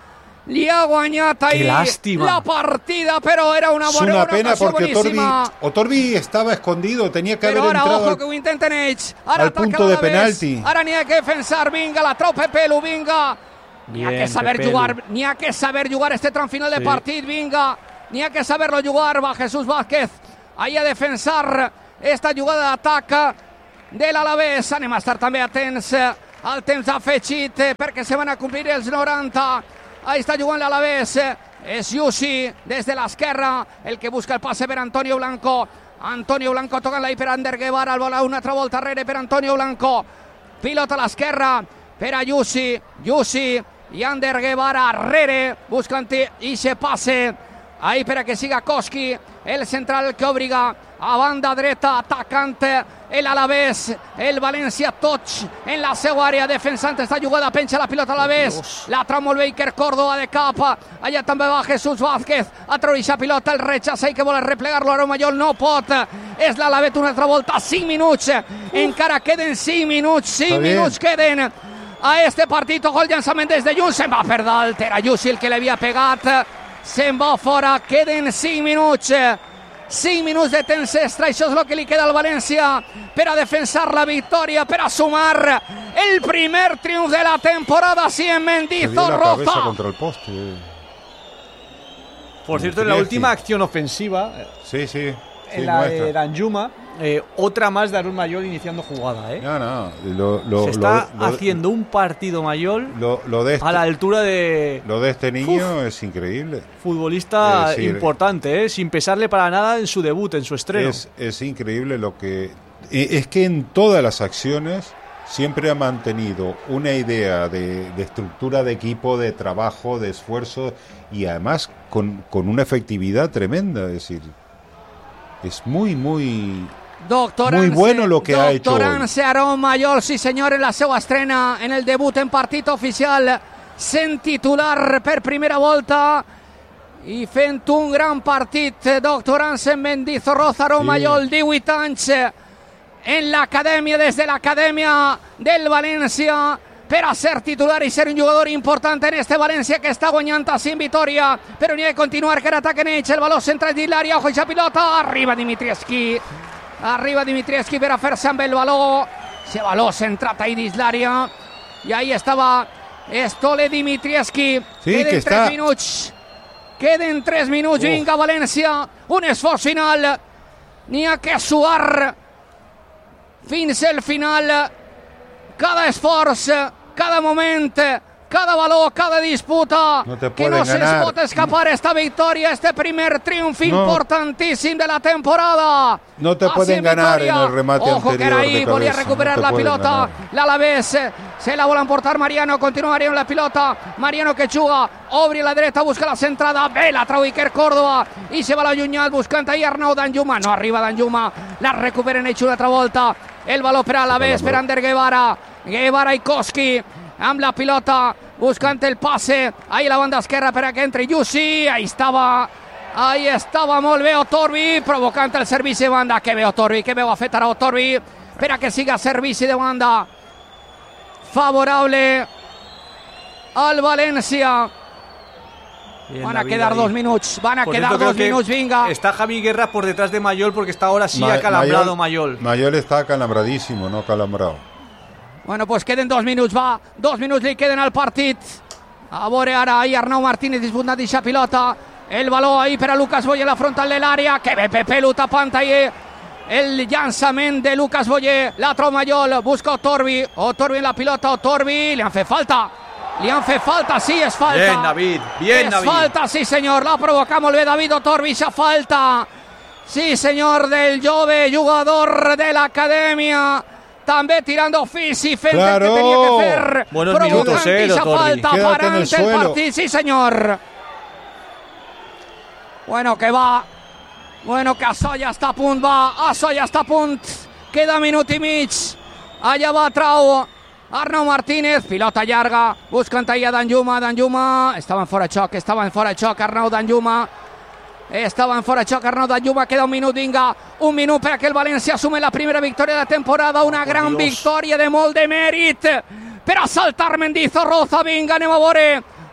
li ha guanyat ahir la partida, però era una bona una pena ocasió porque boníssima. Otorbi, Otorbi estava escondido, tenía que però haber ara, entrado ojo, al, que ho intenten ells. Ara al punto de penalti. Ara n'hi ha que defensar, vinga, la trau Pepelu, vinga. N'hi ha que saber Pepelu. jugar, n'hi ha que saber jugar este tram final de sí. partit, vinga. N'hi ha que saberlo jugar, va Jesús Vázquez. Ahí a defensar esta jugada d'atac de l'Alavés. Anem a estar també atents al temps afegit perquè se van a complir els noranta. Ahí està jugant l'Alavés. És Yussi des de l'esquerra, el que busca el passe per Antonio Blanco. Antonio Blanco tocant-la per Ander Guevara, el bola una altra volta darrere per Antonio Blanco. Pilota a l'esquerra per a Yussi. Yussi i Ander Guevara darrere, buscant i se passe. Ahí per a que siga Koski, el central que obliga a banda dreta, atacant el Alavés, el València Toch en la seva àrea, defensant esta jugada, penja la pilota a l'Alavés, la trau molt bé Iker Córdoba de cap, allà també va Jesús Vázquez, a treure aquesta pilota, el rechaça i que vol replegar-lo, Aaron Mayol no pot, és l'Alavés una altra volta, cinc minuts, encara queden cinc minuts, cinc minuts queden a este partit, ojo el llançament des de Junts, se'n va per dalt, era Yussi el que l'havia pegat, se'n va fora, queden cinc minuts, cinc minuts de temps extra, això és el que li queda al València per a defensar la victòria, per a sumar el primer triomf de la temporada, así en Mendizorroza. Contra el poste. Por cierto, en la última acción ofensiva, sí, sí, sí, en la nuestra. de Danjuma, eh, otra más de Aaron Mayol iniciando jugada, ¿eh? No, no, lo, lo, se está lo, lo, haciendo un partido Mayol lo, lo de este, a la altura de... Lo de este niño Uf, es increíble. Futbolista es decir, importante, ¿eh? Sin pesarle para nada en su debut, en su estreno. Es, es increíble lo que... Es que en todas las acciones siempre ha mantenido una idea de, de estructura de equipo, de trabajo, de esfuerzo y además con, con una efectividad tremenda, es decir, es muy, muy... Doctorance, muy bueno lo que ha hecho hoy. Doctorance Aaron Mayol, sí senyor, en la seva estrena en el debut en partit oficial, sent titular per primera volta i fent un gran partit. Doctorance en Mendizorroza, Aaron sí. Mayol, divuit anys en l'acadèmia, des de l'acadèmia del València, per a ser titular i ser un jugador important en este València que està guanyant a cinc vitòria, però n'hi ha de continuar, que ataquen ells, el baló central dins l'àrea, ojo, aquesta pilota, arriba Dimitrievski. Arriba Dimitrievski per a fer-se amb el baló. Ese baló centrat ahí dins l'àrea. I ahí estava Stole Dimitrievski. Sí, Queden que tres està... minuts. Queden tres minuts. Uf. Vinga, València. Un esforç final. N'hi ha que suar fins al final. Cada esforç, cada moment, cada baló, cada disputa, no te que no se ganar. pot escapar esta victòria, este primer triomf no. importantíssim de la temporada. No te pueden ganar en el remate Ojo, anterior que era ahí, de cabeza, volia recuperar no la pilota, l'Alavés, se la vol emportar Mariano, continua Mariano la pilota, Mariano que juga, obri la dreta, busca la centrada, bé la trau Iker Córdoba, i se va l'allunyat buscant ahí Arnau Danjuma, no arriba Danjuma, la recuperen ells una altra volta, el baló per l'Alavés, per Ander Guevara, Guevara i Koski, amb la pilota, buscant el passe, ahí la banda esquerra per a que entri Yussi, ahí estava, ahí estava molt bé Otorbi, provocant el servici de banda, que bé Otorbi, que bé ho ha fet ara Otorbi, per a que siga servici de banda, favorable al València. Bien, van a quedar ahí. dos minutos, van a por quedar dos minutos, venga. Está Javi Guerra por detrás de Mayol porque está ahora sí Ma acalambrado Mayol. Mayol está acalambradísimo, no acalambrado. Bueno, pues queden dos minuts, va, dos minuts li queden al partit. A veure ara, ahí Arnau Martínez disputant aquesta pilota. El baló ahí per a Lucas Boyer en la frontal de l'àrea. Que bé Pepelu tapant ahí el llançament de Lucas Boyer. La trau Mayol, busca Otorbi. Otorbi en la pilota, Otorbi, li han fet falta. Li han fet falta, sí, és falta. Bien, David, bien, és David. falta, sí, senyor. L'ha provocat molt bé David Otorbi, esa falta. Sí, senyor, del jove jugador de l'acadèmia. També tirando ofici, fent claro. el que tenia que fer. Buenos minutos, eh, Otorbi. Falta, parant el, el partit, sí, senyor. Bueno, que va. Bueno, que això ja està a punt, va. Això ja està a punt. Queda minut i mig. Allà va trau Arnau Martínez, pilota llarga, buscant ahí a Danjuma, Danjuma, estava en fora de xoc, estava en fora de xoc, Arnau Danjuma, estava en fora de xoc, Arnau Danjuma, queda un minut, vinga, un minut per a que el València assume la primera victòria de la temporada, una oh, gran Dios. victòria de molt de mèrit, per a saltar Mendizorroza, vinga, anem a veure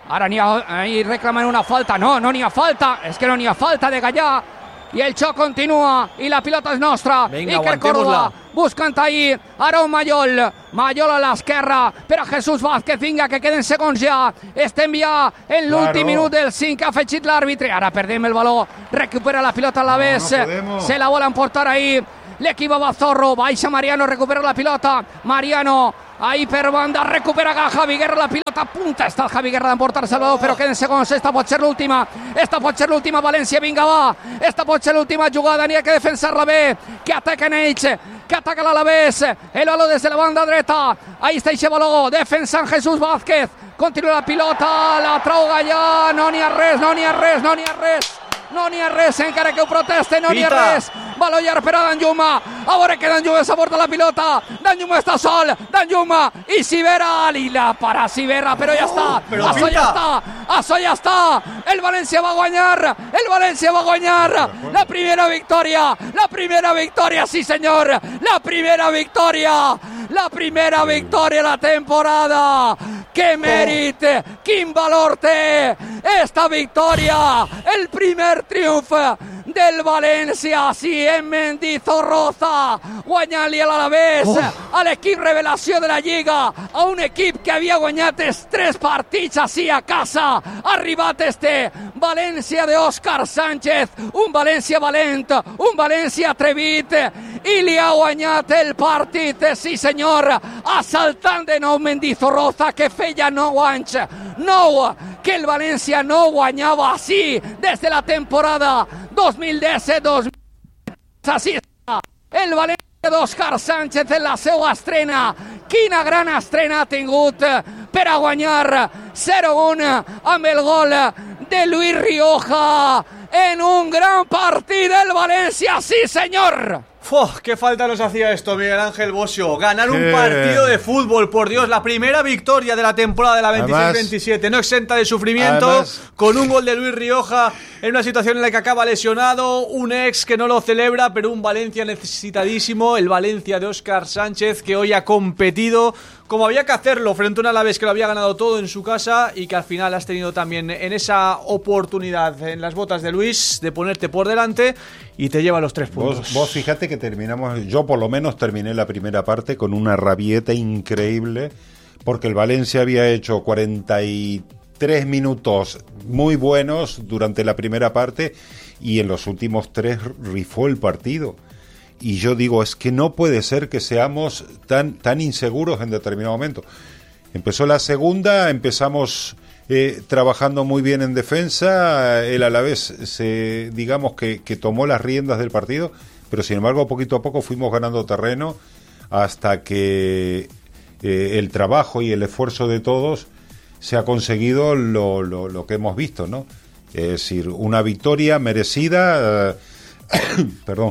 Ahora ni a, ahí reclaman una falta. No, no ni a falta. Es que no ni a falta de Gallà. Y el xoc continua i la pilota és nostra. Venga, Iker Córdoba buscant ahir Aarón Mayol. Mayol a l'esquerra per a Jesús Vázquez. Vinga, que queden segons ja. Estem ja en l'últim Claro. minut del cinc que ha afegit l'àrbitre. Ara perdem el baló. Recupera la pilota a la vez. No, no podemos. Se la volen portar ahí. L'equip Bazorro. Baixa Mariano, recupera la pilota. Mariano ahí per banda, recupera Javi Guerra la pilota, a punta està el Javi Guerra d'emportar-se el baló, però queden segons, esta pot ser l'última, esta pot ser l'última, València, vinga va, esta pot ser l'última jugada, n'hi ha que defensar-la bé, que ataquen ells, que ataca l'Alavés, el baló des de la banda dreta, ahí està eixe baló, defensant Jesús Vázquez, continua la pilota, la trau Gallà, no n'hi ha res, no n'hi ha res, no n'hi ha res, no n'hi ha res, encara que ho proteste, no n'hi ha res. Baló llarg per a Danjuma. A veure que Danjuma s'aporta la pilota. Danjuma està sol. Danjuma i Sivera. I la para Sivera, però ja està. Però Això ja està. Això ja està. El València va guanyar. El València va guanyar. La primera victòria. La primera victòria, sí senyor. La primera victòria. La primera victòria de la temporada. Que mèrit. Quin valor té esta victòria. El primer triomf del València, sí, en Mendizorroza, guanyant-li a l'Alavés, oh. a l'equip revelació de la Lliga, a un equip que havia guanyat els tres partits així a casa. Ha arribat este València d'Òscar Sánchez, un València valent, un València atrevit, i li ha guanyat el partit, sí senyor, assaltant de nou Mendizorroza, que feia nou anys, nou, que el València no guanyava així des de la temporada dos mil disset dos mil quinze. Així està el València d'Òscar Sánchez en la seva estrena. Quina gran estrena ha tingut per a guanyar zero a un amb el gol de Luis Rioja en un gran partit del València, sí senyor. ¡Fua! ¡Qué falta nos hacía esto, Miguel Ángel Bosio! Ganar un ¿Qué? partido de fútbol, por Dios, la primera victoria de la temporada de la veintiséis veintisiete, no exenta de sufrimiento, además, con un gol de Luis Rioja en una situación en la que acaba lesionado, un ex que no lo celebra, pero un Valencia necesitadísimo, el Valencia de Óscar Sánchez, que hoy ha competido como había que hacerlo frente a un Alavés que lo había ganado todo en su casa y que al final has tenido también en esa oportunidad en las botas de Luis de ponerte por delante y te lleva los tres puntos. Vos, vos fíjate que terminamos, yo por lo menos terminé la primera parte con una rabieta increíble, porque el Valencia había hecho cuarenta y tres minutos muy buenos durante la primera parte y en los últimos tres rifó el partido. Y yo digo, es que no puede ser que seamos tan, tan inseguros en determinado momento. Empezó la segunda, empezamos eh, trabajando muy bien en defensa, el Alavés se, digamos que, que tomó las riendas del partido, pero sin embargo poquito a poco fuimos ganando terreno hasta que eh, el trabajo y el esfuerzo de todos se ha conseguido lo, lo, lo que hemos visto, ¿no? Es decir, una victoria merecida, eh, perdón,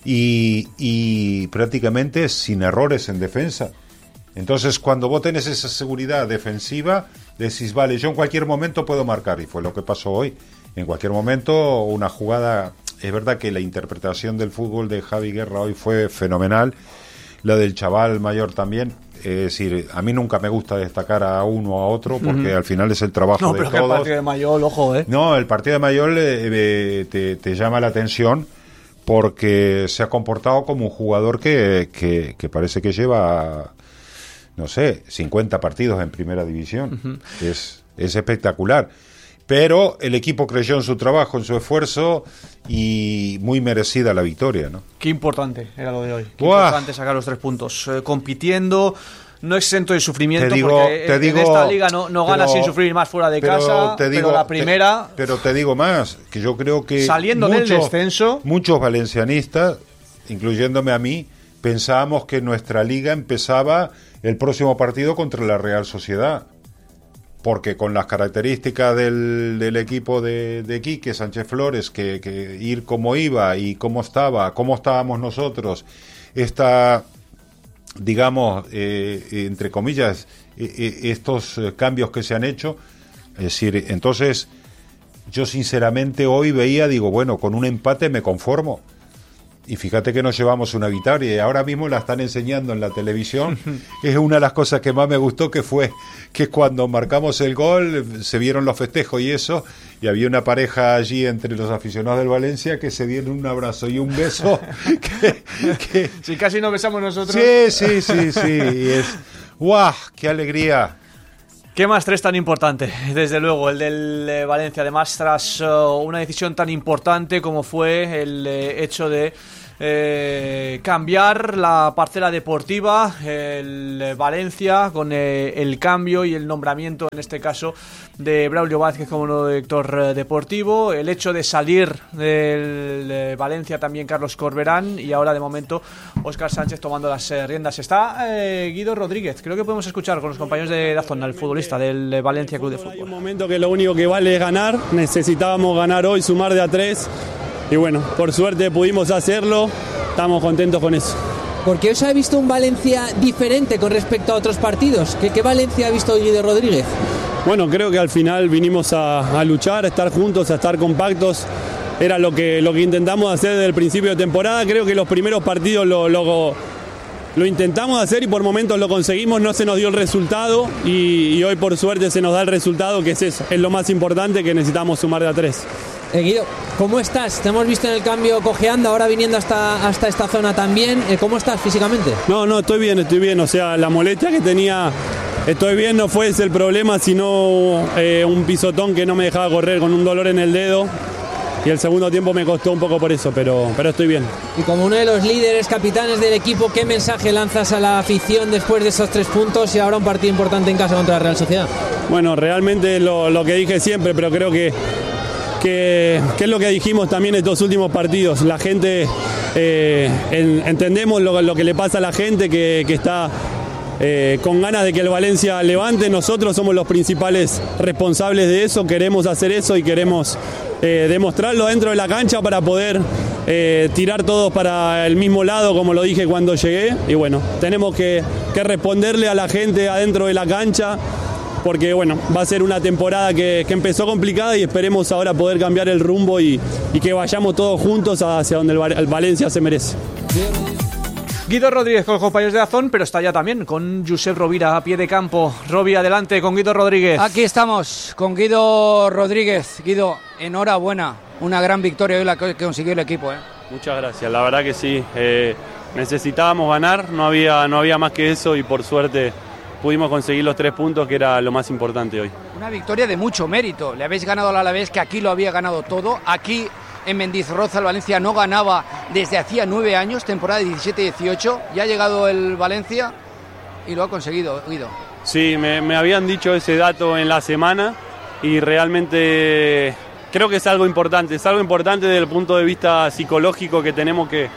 Y, y prácticamente sin errores en defensa. Entonces cuando vos tenés esa seguridad defensiva decís, vale, yo en cualquier momento puedo marcar, y fue lo que pasó hoy. En cualquier momento una jugada, es verdad que la interpretación del fútbol de Javi Guerra hoy fue fenomenal, la del chaval mayor también. Es decir, a mí nunca me gusta destacar a uno o a otro porque uh-huh. al final es el trabajo no, de pero todos. Que el partido de Mayol, ojo, eh. No, el partido de Mayol eh, eh, te, te llama la atención porque se ha comportado como un jugador que, que, que parece que lleva, no sé, cincuenta partidos en primera división. Uh-huh. Es, es espectacular. Pero el equipo creyó en su trabajo, en su esfuerzo, y muy merecida la victoria, ¿no? Qué importante era lo de hoy. Qué Buah. importante sacar los tres puntos. Eh, compitiendo, no exento de sufrimiento, te digo, porque te en digo, esta liga no, no gana pero, sin sufrir más fuera de pero casa, te digo, pero la primera... Te, pero te digo más, que yo creo que... Saliendo muchos, del descenso... Muchos valencianistas, incluyéndome a mí, pensábamos que nuestra liga empezaba el próximo partido contra la Real Sociedad. Porque con las características del, del equipo de, de Quique Sánchez Flores, que, que ir como iba y cómo estaba, cómo estábamos nosotros, esta, digamos, eh, entre comillas, eh, estos cambios que se han hecho, es decir, entonces yo sinceramente hoy veía, digo, bueno, con un empate me conformo. y fíjate que nos llevamos una victoria y ahora mismo la están enseñando en la televisión. Es una de las cosas que más me gustó, que fue que cuando marcamos el gol se vieron los festejos y eso, y había una pareja allí entre los aficionados del Valencia que se dieron un abrazo y un beso que, que... Si casi nos besamos nosotros. Sí, sí, sí, sí, y es ¡guau! ¡Qué alegría! ¿Qué más tres tan importante? Desde luego, el del eh, Valencia. Además, tras uh, una decisión tan importante como fue el eh, hecho de eh, cambiar la parcela deportiva, el eh, Valencia, con eh, el cambio y el nombramiento, en este caso, de Braulio Vázquez como nuevo director eh, deportivo, el hecho de salir del eh, Valencia también Carlos Corberán, y ahora de momento Óscar Sánchez tomando las eh, riendas. Está eh, Guido Rodríguez, creo que podemos escuchar con los compañeros de Dazón, el futbolista del eh, Valencia Club de Fútbol. Hay un momento que lo único que vale es ganar, necesitábamos ganar hoy, sumar de a tres, y bueno, por suerte pudimos hacerlo, estamos contentos con eso. Porque hoy se ha visto un Valencia diferente con respecto a otros partidos. ¿Qué, qué Valencia ha visto Guido Rodríguez? Bueno, creo que al final vinimos a, a luchar, a estar juntos, a estar compactos. Era lo que, lo que intentamos hacer desde el principio de temporada. Creo que los primeros partidos lo, lo, lo intentamos hacer y por momentos lo conseguimos, no se nos dio el resultado y, y hoy por suerte se nos da el resultado, que es eso, es lo más importante, que necesitamos sumar de a tres. Eh, Guido, ¿cómo estás? Te hemos visto en el cambio cojeando, ahora viniendo hasta, hasta esta zona también. Eh, ¿Cómo estás físicamente? No, no, estoy bien, estoy bien. O sea, la molestia que tenía, estoy bien, no fue ese el problema, sino eh, un pisotón que no me dejaba correr con un dolor en el dedo. Y el segundo tiempo me costó un poco por eso, pero, pero estoy bien. Y como uno de los líderes, capitanes del equipo, ¿qué mensaje lanzas a la afición después de esos tres puntos y ahora un partido importante en casa contra la Real Sociedad? Bueno, realmente lo, lo que dije siempre, pero creo que Que, que es lo que dijimos también en estos últimos partidos. La gente, eh, en, entendemos lo, lo que le pasa a la gente, que, que está eh, con ganas de que el Valencia levante. Nosotros somos los principales responsables de eso, queremos hacer eso y queremos eh, demostrarlo dentro de la cancha para poder eh, tirar todos para el mismo lado, como lo dije cuando llegué. Y bueno, tenemos que, que responderle a la gente adentro de la cancha, porque bueno, va a ser una temporada que, que empezó complicada y esperemos ahora poder cambiar el rumbo y, y que vayamos todos juntos hacia donde el, el Valencia se merece. Guido Rodríguez con los compañeros de Dazón, pero está ya también con Josep Rovira a pie de campo. Robi, adelante con Guido Rodríguez. Aquí estamos con Guido Rodríguez. Guido, enhorabuena, una gran victoria hoy la que consiguió el equipo, ¿eh? Muchas gracias, la verdad que sí, eh, necesitábamos ganar, no había, no había más que eso y por suerte pudimos conseguir los tres puntos, que era lo más importante hoy. Una victoria de mucho mérito. Le habéis ganado al Alavés, que aquí lo había ganado todo. Aquí en Mendizorroza el Valencia no ganaba desde hacía nueve años, temporada diecisiete dieciocho. Ya ha llegado el Valencia y lo ha conseguido, Guido. Sí, me, me habían dicho ese dato en la semana y realmente creo que es algo importante. Es algo importante desde el punto de vista psicológico, que tenemos que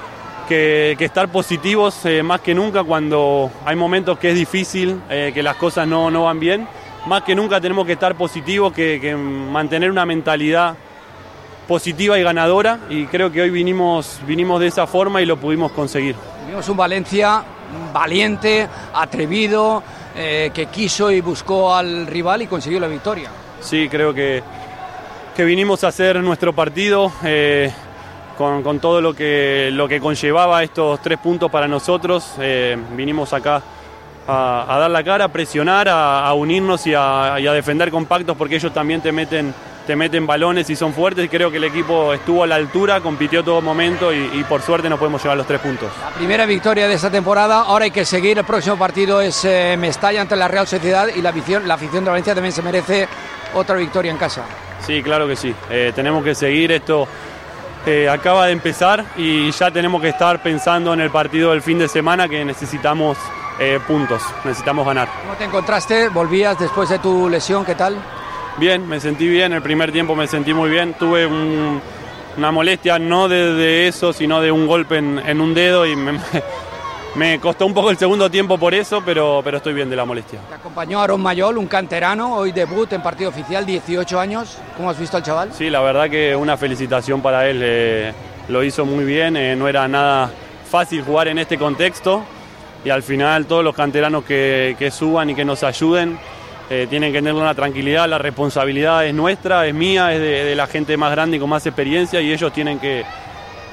Que, que estar positivos eh, más que nunca cuando hay momentos que es difícil, eh, que las cosas no, no van bien. Más que nunca tenemos que estar positivos, que, que mantener una mentalidad positiva y ganadora, y creo que hoy vinimos, vinimos de esa forma y lo pudimos conseguir. Vimos un Valencia valiente, atrevido, eh, que quiso y buscó al rival y consiguió la victoria. Sí, creo que, que vinimos a hacer nuestro partido, eh, Con, con todo lo que, lo que conllevaba estos tres puntos para nosotros. Eh, vinimos acá a, a dar la cara, a presionar, a, a unirnos y a, y a defender compactos, porque ellos también te meten, te meten balones y son fuertes. Creo que el equipo estuvo a la altura, compitió todo momento y, y por suerte nos podemos llevar los tres puntos. La primera victoria de esta temporada, ahora hay que seguir. El próximo partido es eh, Mestalla ante la Real Sociedad y la afición, la afición de Valencia también se merece otra victoria en casa. Sí, claro que sí. Eh, tenemos que seguir esto. Eh, acaba de empezar y ya tenemos que estar pensando en el partido del fin de semana, que necesitamos eh, puntos, necesitamos ganar. ¿Cómo te encontraste? ¿Volvías después de tu lesión? ¿Qué tal? Bien, me sentí bien, el primer tiempo me sentí muy bien, tuve un, una molestia no de, de eso, sino de un golpe en, en un dedo y me, me costó un poco el segundo tiempo por eso, pero, pero estoy bien de la molestia. Te acompañó Aaron Mayol, un canterano, hoy debut en partido oficial, dieciocho años. ¿Cómo has visto al chaval? Sí, la verdad que una felicitación para él, eh, lo hizo muy bien, eh, no era nada fácil jugar en este contexto y al final todos los canteranos que, que suban y que nos ayuden eh, tienen que tener una tranquilidad, la responsabilidad es nuestra, es mía, es de, de la gente más grande y con más experiencia, y ellos tienen que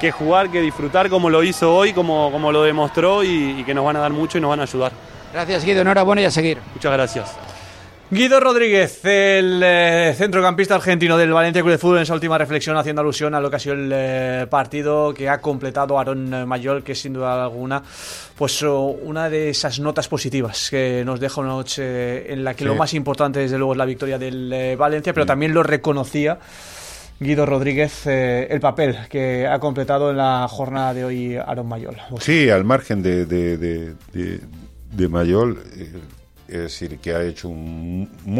que jugar, que disfrutar como lo hizo hoy, como, como lo demostró y, y que nos van a dar mucho y nos van a ayudar. Gracias, Guido, enhorabuena y a seguir. Muchas gracias. Guido Rodríguez, el eh, centrocampista argentino del Valencia Club de Fútbol, en esa última reflexión haciendo alusión a lo que ha sido el eh, partido que ha completado Aarón Mayol, que sin duda alguna pues oh, una de esas notas positivas que nos deja una noche en la que sí. Lo más importante desde luego es la victoria del eh, Valencia, pero sí. También lo reconocía Guido Rodríguez, eh, el papel que ha completado en la jornada de hoy Aarón Mayol. Sí, al margen de, de, de, de, de Mayol, eh, es decir, que ha hecho un muy